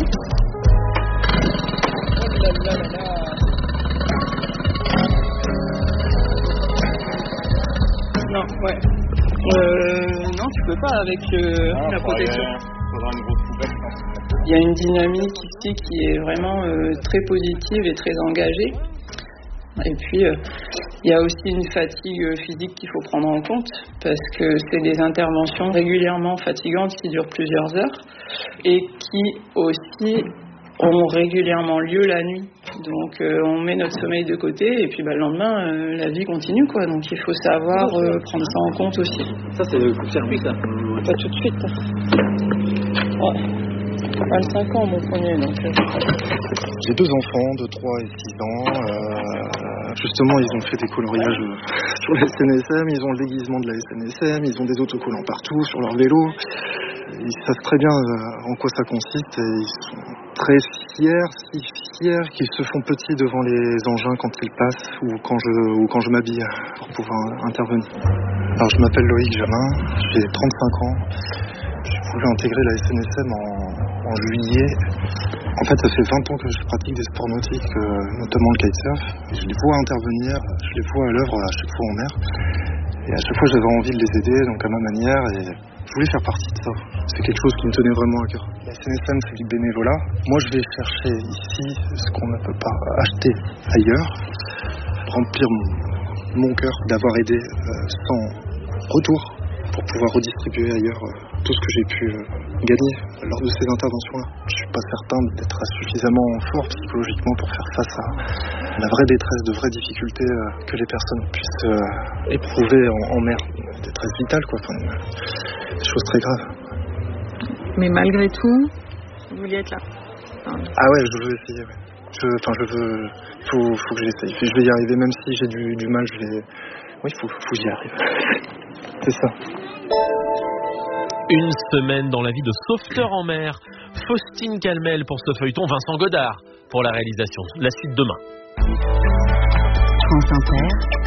Non, ouais. Non, tu peux pas avec la protection. Il y a une dynamique ici qui est vraiment très positive et très engagée. Et puis, il y a aussi une fatigue physique qu'il faut prendre en compte parce que c'est des interventions régulièrement fatigantes qui durent plusieurs heures et qui aussi ont régulièrement lieu la nuit. Donc on met notre sommeil de côté et puis le lendemain la vie continue quoi. Donc il faut savoir prendre ça en compte aussi. Ça c'est le coup de circuit ça. Pas tout de suite. Ouais. 25 ans mon premier donc. J'ai 2 enfants de 3 et 6 ans. Justement ils ont fait des coloriages sur la SNSM, ils ont le déguisement de la SNSM, ils ont des autocollants partout sur leur vélo. Ils savent très bien en quoi ça consiste et ils sont très fiers, si fiers qu'ils se font petits devant les engins quand ils passent ou quand je m'habille pour pouvoir intervenir. Alors je m'appelle Loïc Jamin, j'ai 35 ans. J'ai voulu intégrer la SNSM en juillet. En fait, ça fait 20 ans que je pratique des sports nautiques, notamment le kitesurf. Je les vois intervenir, je les vois à l'œuvre à chaque fois en mer. Et à chaque fois, j'avais envie de les aider, donc à ma manière. Et je voulais faire partie de ça. C'est quelque chose qui me tenait vraiment à cœur. La SNSM, c'est du bénévolat. Moi, je vais chercher ici ce qu'on ne peut pas acheter ailleurs. Remplir mon cœur d'avoir aidé sans retour pour pouvoir redistribuer ailleurs tout ce que j'ai pu gagner lors de ces interventions-là. Je ne suis pas certain d'être suffisamment fort psychologiquement pour faire face à la vraie détresse, de vraies difficultés que les personnes puissent éprouver en mer. Une détresse vitale, quoi. Enfin, des choses très graves. Mais malgré tout, vous vouliez être là. Ah ouais, je veux essayer, ouais. Faut que j'essaye. Je vais y arriver, même si j'ai du mal, oui, faut que j'y arrive. C'est ça. Une semaine dans la vie de sauveteur en mer. Faustine Calmel pour ce feuilleton, Vincent Godard pour la réalisation. La suite demain. France Inter.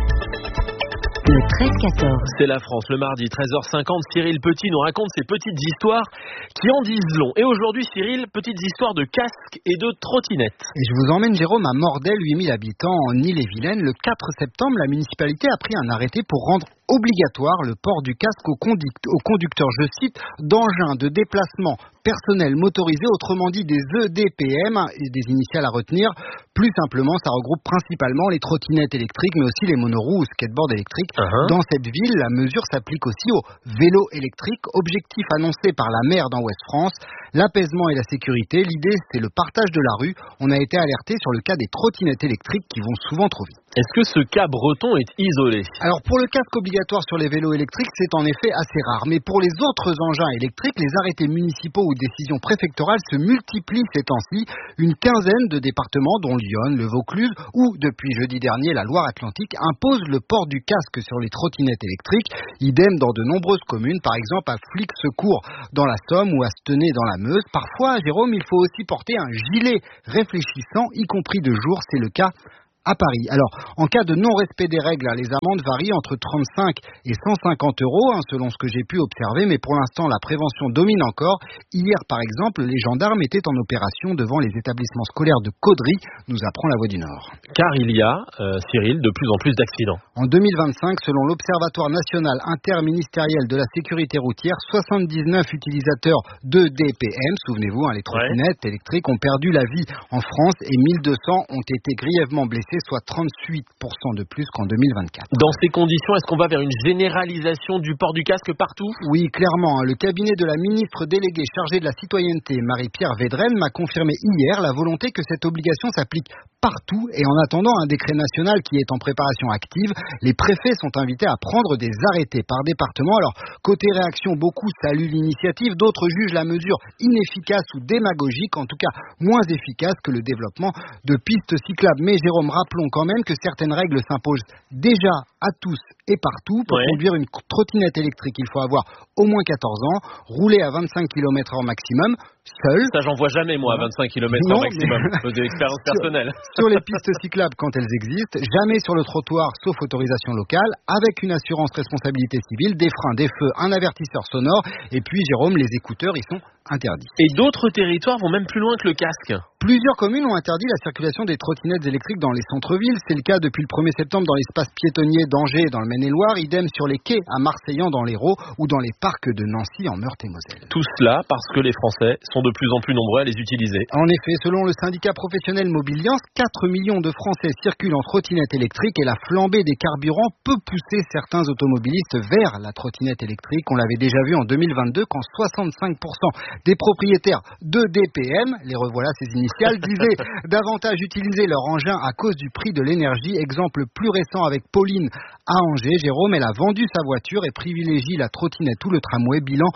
Le 13-14. C'est la France, le mardi, 13h50. Cyril Petit nous raconte ses petites histoires qui en disent long. Et aujourd'hui, Cyril, petites histoires de casques et de trottinettes. Et je vous emmène, Jérôme, à Mordaix, 8000 habitants en Ille-et-Vilaine. Le 4 septembre, la municipalité a pris un arrêté pour rendre obligatoire le port du casque aux conducteurs, je cite, d'engins de déplacement personnel motorisé, autrement dit des EDPM, et des initiales à retenir. Plus simplement, ça regroupe principalement les trottinettes électriques, mais aussi les monoroues ou skateboards électriques. Dans cette ville, la mesure s'applique aussi aux vélos électriques. Objectif annoncé par la maire dans Ouest-France, l'apaisement et la sécurité. L'idée, c'est le partage de la rue. On a été alerté sur le cas des trottinettes électriques qui vont souvent trop vite. Est-ce que ce cas breton est isolé ? Alors pour le casque obligatoire sur les vélos électriques, c'est en effet assez rare. Mais pour les autres engins électriques, les arrêtés municipaux ou décisions préfectorales se multiplient ces temps-ci. Une quinzaine de départements, dont Lyon, le Vaucluse ou, depuis jeudi dernier, la Loire-Atlantique, imposent le port du casque sur les trottinettes électriques. Idem dans de nombreuses communes, par exemple à Flix-Secours dans la Somme ou à Stenay dans la Meuse. Parfois, Jérôme, il faut aussi porter un gilet réfléchissant, y compris de jour. C'est le cas à Paris. Alors, en cas de non-respect des règles, les amendes varient entre 35 et 150 euros, selon ce que j'ai pu observer, mais pour l'instant, la prévention domine encore. Hier, par exemple, les gendarmes étaient en opération devant les établissements scolaires de Caudry, nous apprend La Voix du Nord. Car il y a, Cyril, de plus en plus d'accidents. En 2025, selon l'Observatoire national interministériel de la sécurité routière, 79 utilisateurs de DPM, souvenez-vous, les trottinettes électriques, ont perdu la vie en France et 1200 ont été grièvement blessés, soit 38% de plus qu'en 2024. Dans ces conditions, est-ce qu'on va vers une généralisation du port du casque partout ? Oui, clairement. Le cabinet de la ministre déléguée chargée de la citoyenneté, Marie-Pierre Védrenne, m'a confirmé hier la volonté que cette obligation s'applique partout et en attendant un décret national qui est en préparation active, les préfets sont invités à prendre des arrêtés par département. Alors, côté réaction, beaucoup saluent l'initiative, d'autres jugent la mesure inefficace ou démagogique, en tout cas moins efficace que le développement de pistes cyclables. Mais Jérôme, rappelons quand même que certaines règles s'imposent déjà à tous et partout. Pour conduire une trottinette électrique, il faut avoir au moins 14 ans, rouler à 25 km/h maximum, seul. Ça, j'en vois jamais, moi, à 25 km/h maximum. De l'expérience personnelle. Sur les pistes cyclables, quand elles existent, jamais sur le trottoir, sauf autorisation locale, avec une assurance responsabilité civile, des freins, des feux, un avertisseur sonore, et puis, Jérôme, les écouteurs, ils sont interdits. Et d'autres territoires vont même plus loin que le casque. Plusieurs communes ont interdit la circulation des trottinettes électriques dans les centres-villes. C'est le cas depuis le 1er septembre dans l'espace piétonnier d'Angers dans le Maine-et-Loire, idem sur les quais à Marseillan dans l'Hérault ou dans les parcs de Nancy en Meurthe-et-Moselle. Tout cela parce que les Français sont de plus en plus nombreux à les utiliser. En effet, selon le syndicat professionnel Mobiliance, 4 millions de Français circulent en trottinette électrique et la flambée des carburants peut pousser certains automobilistes vers la trottinette électrique. On l'avait déjà vu en 2022 quand 65% des propriétaires de DPM, les revoilà ces initiales, disaient davantage utiliser leur engin à cause du prix de l'énergie. Exemple plus récent avec Pauline à Angers. Jérôme, elle a vendu sa voiture et privilégie la trottinette ou le tramway. Bilan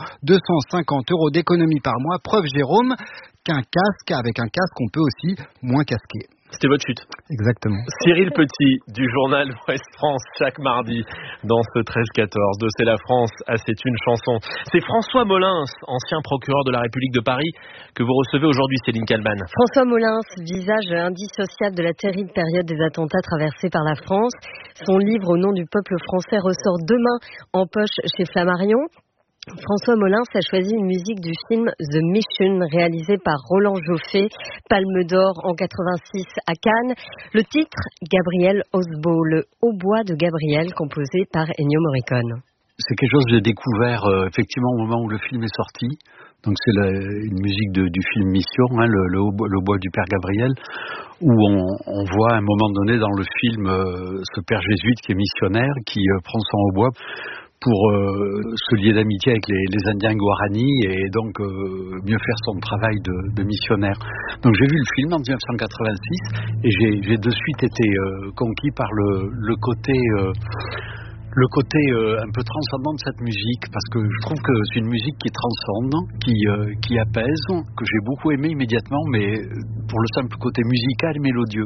250 euros d'économie par mois. Preuve, Jérôme, qu'avec un casque, on peut aussi moins casquer. C'était votre chute. Exactement. Cyril Petit, du journal Ouest France, chaque mardi, dans ce 13-14 de C'est la France, c'est une chanson. C'est François Molins, ancien procureur de la République de Paris, que vous recevez aujourd'hui, Céline Kalman. François Molins, visage indissociable de la terrible période des attentats traversés par la France. Son livre Au nom du peuple français ressort demain en poche chez Flammarion. François Molins a choisi une musique du film The Mission, réalisé par Roland Joffé, Palme d'Or en 86 à Cannes. Le titre, Gabriel Osbo, le hautbois de Gabriel, composé par Ennio Morricone. C'est quelque chose que j'ai découvert effectivement au moment où le film est sorti. Donc c'est une musique du film Mission, le hautbois du père Gabriel, où on voit à un moment donné dans le film ce père jésuite qui est missionnaire, qui prend son hautbois pour se lier d'amitié avec les Indiens Guarani et donc mieux faire son travail de missionnaire. Donc j'ai vu le film en 1986 et j'ai de suite été conquis par le côté un peu transcendant de cette musique, parce que je trouve que c'est une musique qui transcende, qui apaise, que j'ai beaucoup aimé immédiatement, mais pour le simple côté musical et mélodieux.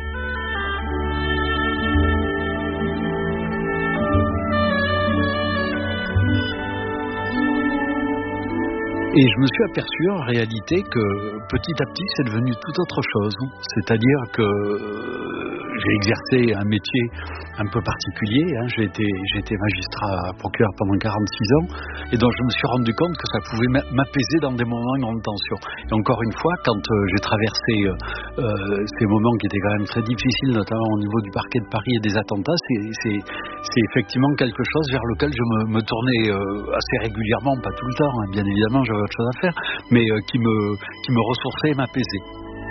Et je me suis aperçu en réalité que petit à petit c'est devenu tout autre chose. C'est-à-dire que j'ai exercé un métier un peu particulier. J'ai été magistrat procureur pendant 46 ans et donc je me suis rendu compte que ça pouvait m'apaiser dans des moments de grande tension. Et encore une fois, quand j'ai traversé ces moments qui étaient quand même très difficiles, notamment au niveau du parquet de Paris et des attentats, c'est effectivement quelque chose vers lequel je me tournais assez régulièrement, pas tout le temps, bien évidemment, j'avais autre chose à faire, mais qui me ressourçait et m'apaisait.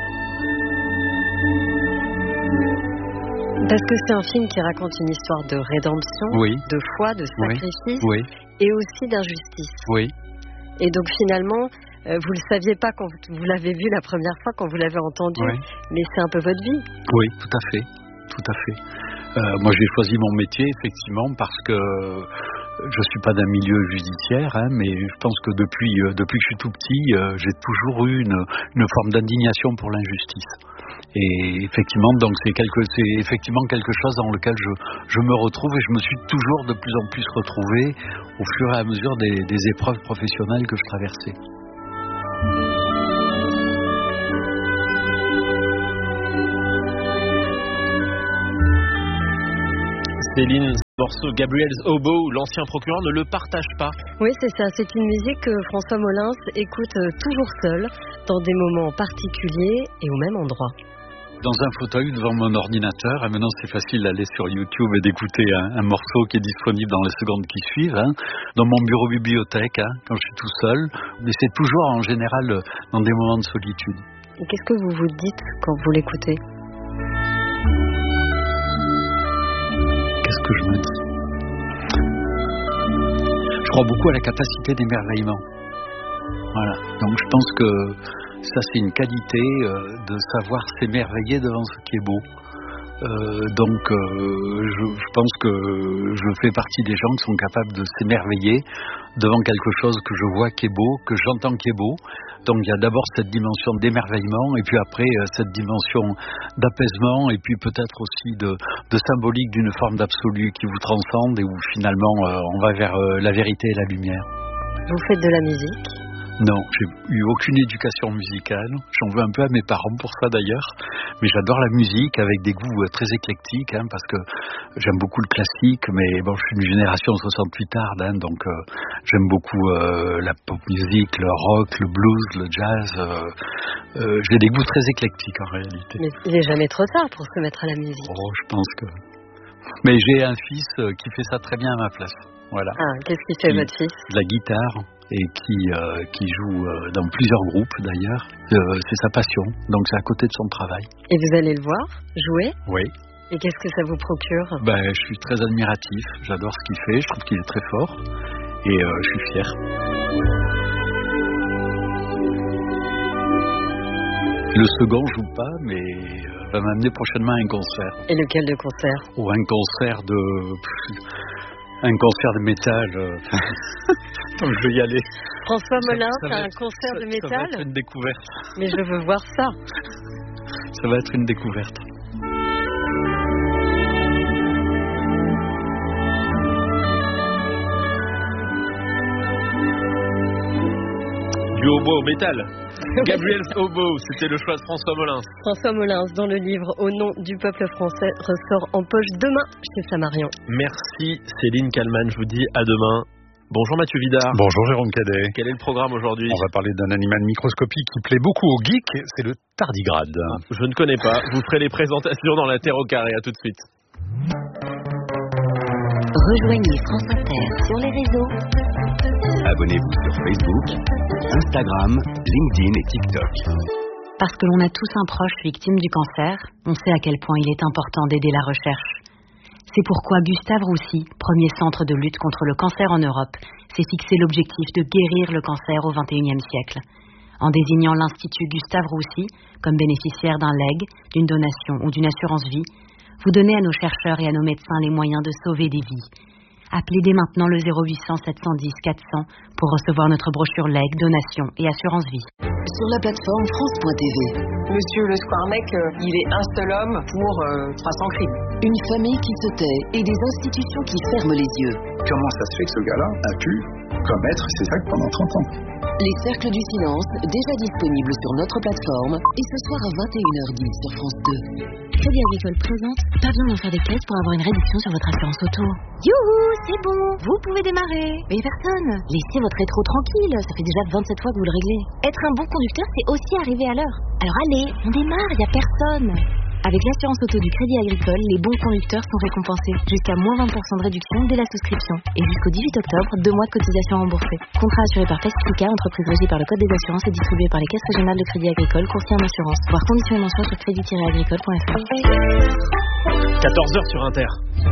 Parce que c'est un film qui raconte une histoire de rédemption, de foi, de sacrifice et aussi d'injustice. Oui. Et donc finalement, vous ne le saviez pas quand vous l'avez vu la première fois, quand vous l'avez entendu, mais c'est un peu votre vie. Oui, tout à fait. Moi j'ai choisi mon métier effectivement parce que je suis pas d'un milieu judiciaire, mais je pense que depuis que je suis tout petit, j'ai toujours eu une forme d'indignation pour l'injustice. Et effectivement, donc c'est effectivement quelque chose dans lequel je me retrouve et je me suis toujours de plus en plus retrouvé au fur et à mesure des épreuves professionnelles que je traversais. Céline, ce morceau Gabriel's Oboe, l'ancien procureur ne le partage pas. Oui, c'est ça. C'est une musique que François Molins écoute toujours seul, dans des moments particuliers et au même endroit. Dans un fauteuil devant mon ordinateur, et maintenant c'est facile d'aller sur YouTube et d'écouter un morceau qui est disponible dans les secondes qui suivent, dans mon bureau bibliothèque, quand je suis tout seul, mais c'est toujours en général dans des moments de solitude. Et qu'est-ce que vous vous dites quand vous l'écoutez ? Qu'est-ce que je me dis ? Je crois beaucoup à la capacité d'émerveillement. Voilà. Donc je pense que ça c'est une qualité de savoir s'émerveiller devant ce qui est beau. Je pense que je fais partie des gens qui sont capables de s'émerveiller devant quelque chose que je vois qui est beau, que j'entends qui est beau. Donc il y a d'abord cette dimension d'émerveillement et puis après cette dimension d'apaisement et puis peut-être aussi de symbolique d'une forme d'absolu qui vous transcende et où finalement on va vers la vérité et la lumière. Vous faites de la musique ? Non, j'ai eu aucune éducation musicale. J'en veux un peu à mes parents pour ça d'ailleurs. Mais j'adore la musique avec des goûts très éclectiques, parce que j'aime beaucoup le classique. Mais bon, je suis d'une génération 68 arde, donc j'aime beaucoup la pop musique, le rock, le blues, le jazz. J'ai des goûts très éclectiques en réalité. Mais il n'est jamais trop tard pour se mettre à la musique. Oh, je pense que... Mais j'ai un fils qui fait ça très bien à ma place. Voilà. Ah, qu'est-ce qu'il fait votre fils ? De la guitare. Et qui joue dans plusieurs groupes d'ailleurs. C'est sa passion, donc c'est à côté de son travail. Et vous allez le voir jouer ? Oui. Et qu'est-ce que ça vous procure ? Je suis très admiratif, j'adore ce qu'il fait, je trouve qu'il est très fort et je suis fier. Le second joue pas, mais va m'amener prochainement à un concert. Et lequel de concert ? Ou un concert de métal. Donc je vais y aller. François Molins, c'est un concert de métal ? Ça va être une découverte. Mais je veux voir ça. Ça va être une découverte. Du hobo au métal. Gabriel's Oboe, c'était le choix de François Molins. François Molins, dans le livre Au nom du peuple français, ressort en poche demain chez Flammarion. Merci Céline Kallmann, je vous dis à demain. Bonjour Mathieu Vidard. Bonjour Jérôme Cadet. Quel est le programme aujourd'hui ? On va parler d'un animal microscopique qui plaît beaucoup aux geeks, c'est le tardigrade. Je ne connais pas, vous ferez les présentations dans la Terre au carré, à tout de suite. Rejoignez France Inter sur les réseaux. Abonnez-vous sur Facebook, Instagram, LinkedIn et TikTok. Parce que l'on a tous un proche victime du cancer, on sait à quel point il est important d'aider la recherche. C'est pourquoi Gustave Roussy, premier centre de lutte contre le cancer en Europe, s'est fixé l'objectif de guérir le cancer au XXIe siècle. En désignant l'Institut Gustave Roussy comme bénéficiaire d'un legs, d'une donation ou d'une assurance vie, vous donnez à nos chercheurs et à nos médecins les moyens de sauver des vies. Appelez dès maintenant le 0800 710 400 pour recevoir notre brochure legs, donation et assurance vie. Sur la plateforme France.tv. Monsieur le Squaremec, il est un seul homme pour 300 crimes. Une famille qui se tait et des institutions qui ferment les yeux. Comment ça se fait que ce gars-là a pu commettre ces actes pendant 30 ans? Les cercles du silence, déjà disponibles sur notre plateforme, et ce soir à 21h10 sur France 2. Crédit Agricole présente, pas besoin d'en faire des caisses pour avoir une réduction sur votre assurance auto. Youhou, c'est bon, vous pouvez démarrer. Mais personne. Laissez votre rétro tranquille, ça fait déjà 27 fois que vous le réglez. Être un bon conducteur, c'est aussi arriver à l'heure. Alors allez, on démarre, y a personne. Avec l'assurance auto du Crédit Agricole, les bons conducteurs sont récompensés. Jusqu'à moins 20% de réduction dès la souscription. Et jusqu'au 18 octobre, 2 mois de cotisation remboursée. Contrat assuré par Pacifica, entreprise régie par le Code des assurances et distribué par les caisses régionales de Crédit Agricole, courtier en assurance. Voir conditions et mentions sur crédit-agricole.fr. 14h sur Inter.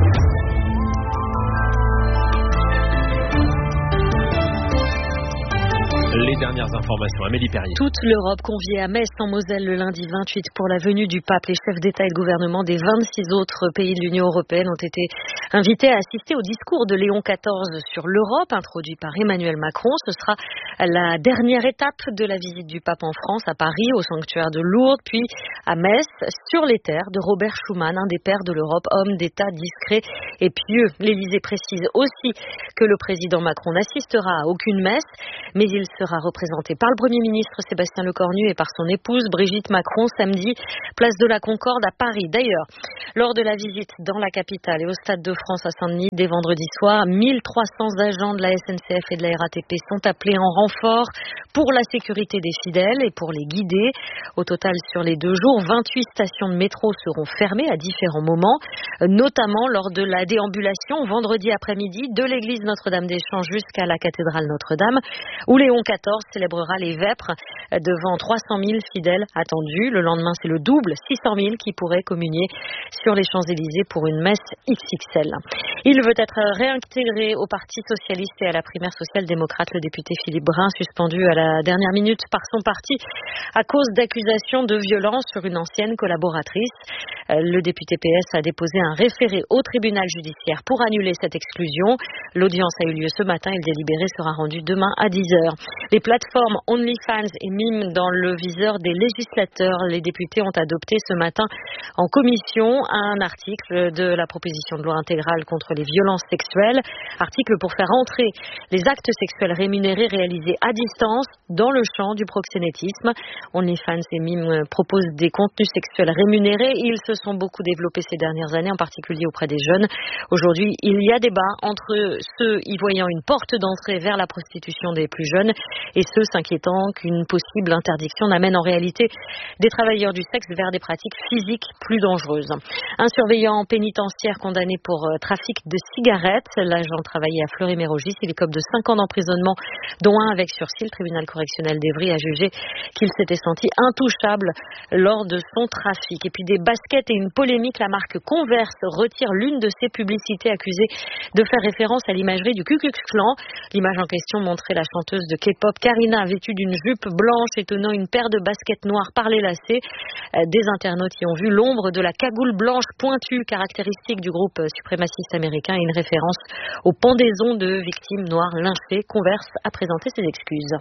Les dernières informations, Amélie Perrier. Toute l'Europe conviée à Metz en Moselle le lundi 28 pour la venue du pape. Les chefs d'État et de gouvernement des 26 autres pays de l'Union européenne ont été invités à assister au discours de Léon XIV sur l'Europe, introduit par Emmanuel Macron. Ce sera la dernière étape de la visite du pape en France, à Paris, au sanctuaire de Lourdes, puis à Metz, sur les terres de Robert Schuman, un des pères de l'Europe, homme d'État discret et pieux. L'Élysée précise aussi que le président Macron n'assistera à aucune messe, mais il sera représenté par le Premier ministre Sébastien Lecornu et par son épouse Brigitte Macron samedi, place de la Concorde à Paris. D'ailleurs, lors de la visite dans la capitale et au Stade de France à Saint-Denis dès vendredi soir, 1300 agents de la SNCF et de la RATP sont appelés en renfort pour la sécurité des fidèles et pour les guider. Au total, sur les 2 jours, 28 stations de métro seront fermées à différents moments, notamment lors de la déambulation vendredi après-midi de l'église Notre-Dame-des-Champs jusqu'à la cathédrale Notre-Dame, où Léon XIV célébrera les vêpres devant 300 000 fidèles attendus. Le lendemain, c'est le double, 600 000 qui pourraient communier sur les Champs-Élysées pour une messe XXL. Il veut être réintégré au Parti socialiste et à la primaire social-démocrate. Le député Philippe Brun, suspendu à la dernière minute par son parti à cause d'accusations de violence sur une ancienne collaboratrice. Le député PS a déposé un référé au tribunal judiciaire pour annuler cette exclusion. L'audience a eu lieu ce matin et le délibéré sera rendu demain à 10h. Les plateformes OnlyFans et Mime dans le viseur des législateurs. Les députés ont adopté ce matin en commission un article de la proposition de loi intégrale contre les violences sexuelles. Article pour faire entrer les actes sexuels rémunérés réalisés à distance dans le champ du proxénétisme. OnlyFans et Mime proposent des contenus sexuels rémunérés. Ils se sont beaucoup développés ces dernières années, en particulier auprès des jeunes. Aujourd'hui, il y a débat entre ceux y voyant une porte d'entrée vers la prostitution des plus jeunes et ceux s'inquiétant qu'une possible interdiction n'amène en réalité des travailleurs du sexe vers des pratiques physiques plus dangereuses. Un surveillant pénitentiaire condamné pour trafic de cigarettes. L'agent travaillait à Fleury-Mérogis. Il écope de 5 ans d'emprisonnement, dont 1 avec sursis. Le tribunal correctionnel d'Evry a jugé qu'il s'était senti intouchable lors de son trafic. Et puis des baskets et une polémique. La marque Converse retire l'une de ses publicités accusée de faire référence à l'imagerie du Ku Klux Klan. L'image en question montrait la chanteuse de K-pop Karina vêtue d'une jupe blanche et tenant une paire de baskets noires par les lacets. Des internautes y ont vu l'ombre de la cagoule blanche pointue caractéristique du groupe suprémaciste américain et une référence aux pendaisons de victimes noires lynchées. Converse a présenté ses excuses.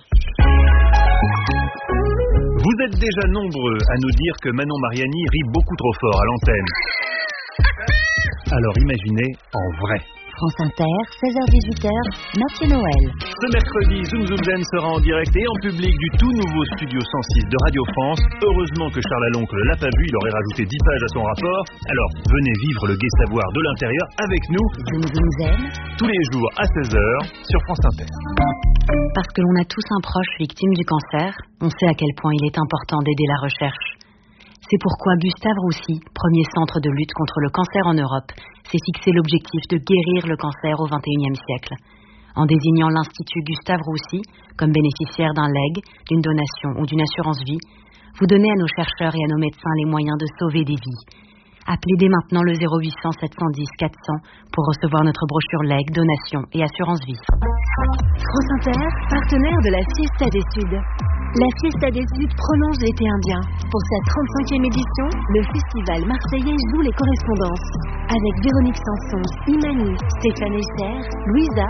Vous êtes déjà nombreux à nous dire que Manon Mariani rit beaucoup trop fort à l'antenne. Alors imaginez en vrai. France Inter, 16h-18h, Mathieu Noël. Ce mercredi, Zoom Zoom Zen sera en direct et en public du tout nouveau Studio 106 de Radio France. Heureusement que Charles Aloncle l'a pas vu, il aurait rajouté 10 pages à son rapport. Alors, venez vivre le gai savoir de l'intérieur avec nous. Zoom Zoom Zen. Tous les jours à 16h sur France Inter. Parce que l'on a tous un proche victime du cancer, on sait à quel point il est important d'aider la recherche. C'est pourquoi Gustave Roussy, premier centre de lutte contre le cancer en Europe, s'est fixé l'objectif de guérir le cancer au XXIe siècle. En désignant l'Institut Gustave Roussy comme bénéficiaire d'un legs, d'une donation ou d'une assurance vie, vous donnez à nos chercheurs et à nos médecins les moyens de sauver des vies. Appelez dès maintenant le 0800 710 400 pour recevoir notre brochure legs, donation et assurance vie. France Inter, partenaire de la Fiesta des Suds. La Fiesta des Suds prolonge l'été indien. Pour sa 35e édition, le festival marseillais joue les correspondances. Avec Véronique Sanson, Imani, Stéphane Echer, Louisa,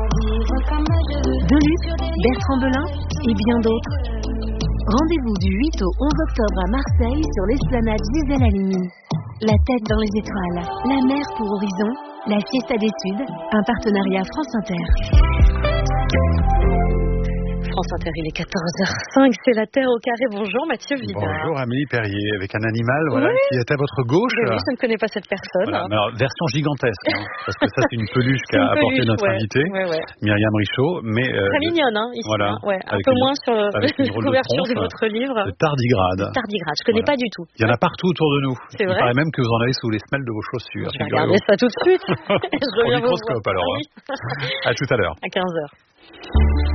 Deluc, Bertrand Belin et bien d'autres. Rendez-vous du 8 au 11 octobre à Marseille sur l'esplanade Gisèle Halimi. La tête dans les étoiles, la mer pour horizon, la Fiesta des Suds, un partenariat France Inter. France Inter, il est 14h05, c'est la Terre au carré. Bonjour Mathieu Vidard. Bonjour Amélie Perrier, avec un animal qui est à votre gauche. Oui, je ne connais pas cette personne. Voilà, alors, version gigantesque, parce que ça c'est une peluche qu'a apporté notre invité, Myriam Richaud. Mais, très mignonne, ici. Voilà, un peu moins sur la couverture de votre livre. Le tardigrade. Je ne connais pas du tout. Il y en a partout autour de nous. C'est vrai. Il paraît même que vous en avez sous les semelles de vos chaussures. Je vais regarder ça tout de suite. Au microscope alors. À tout à l'heure. À 15h.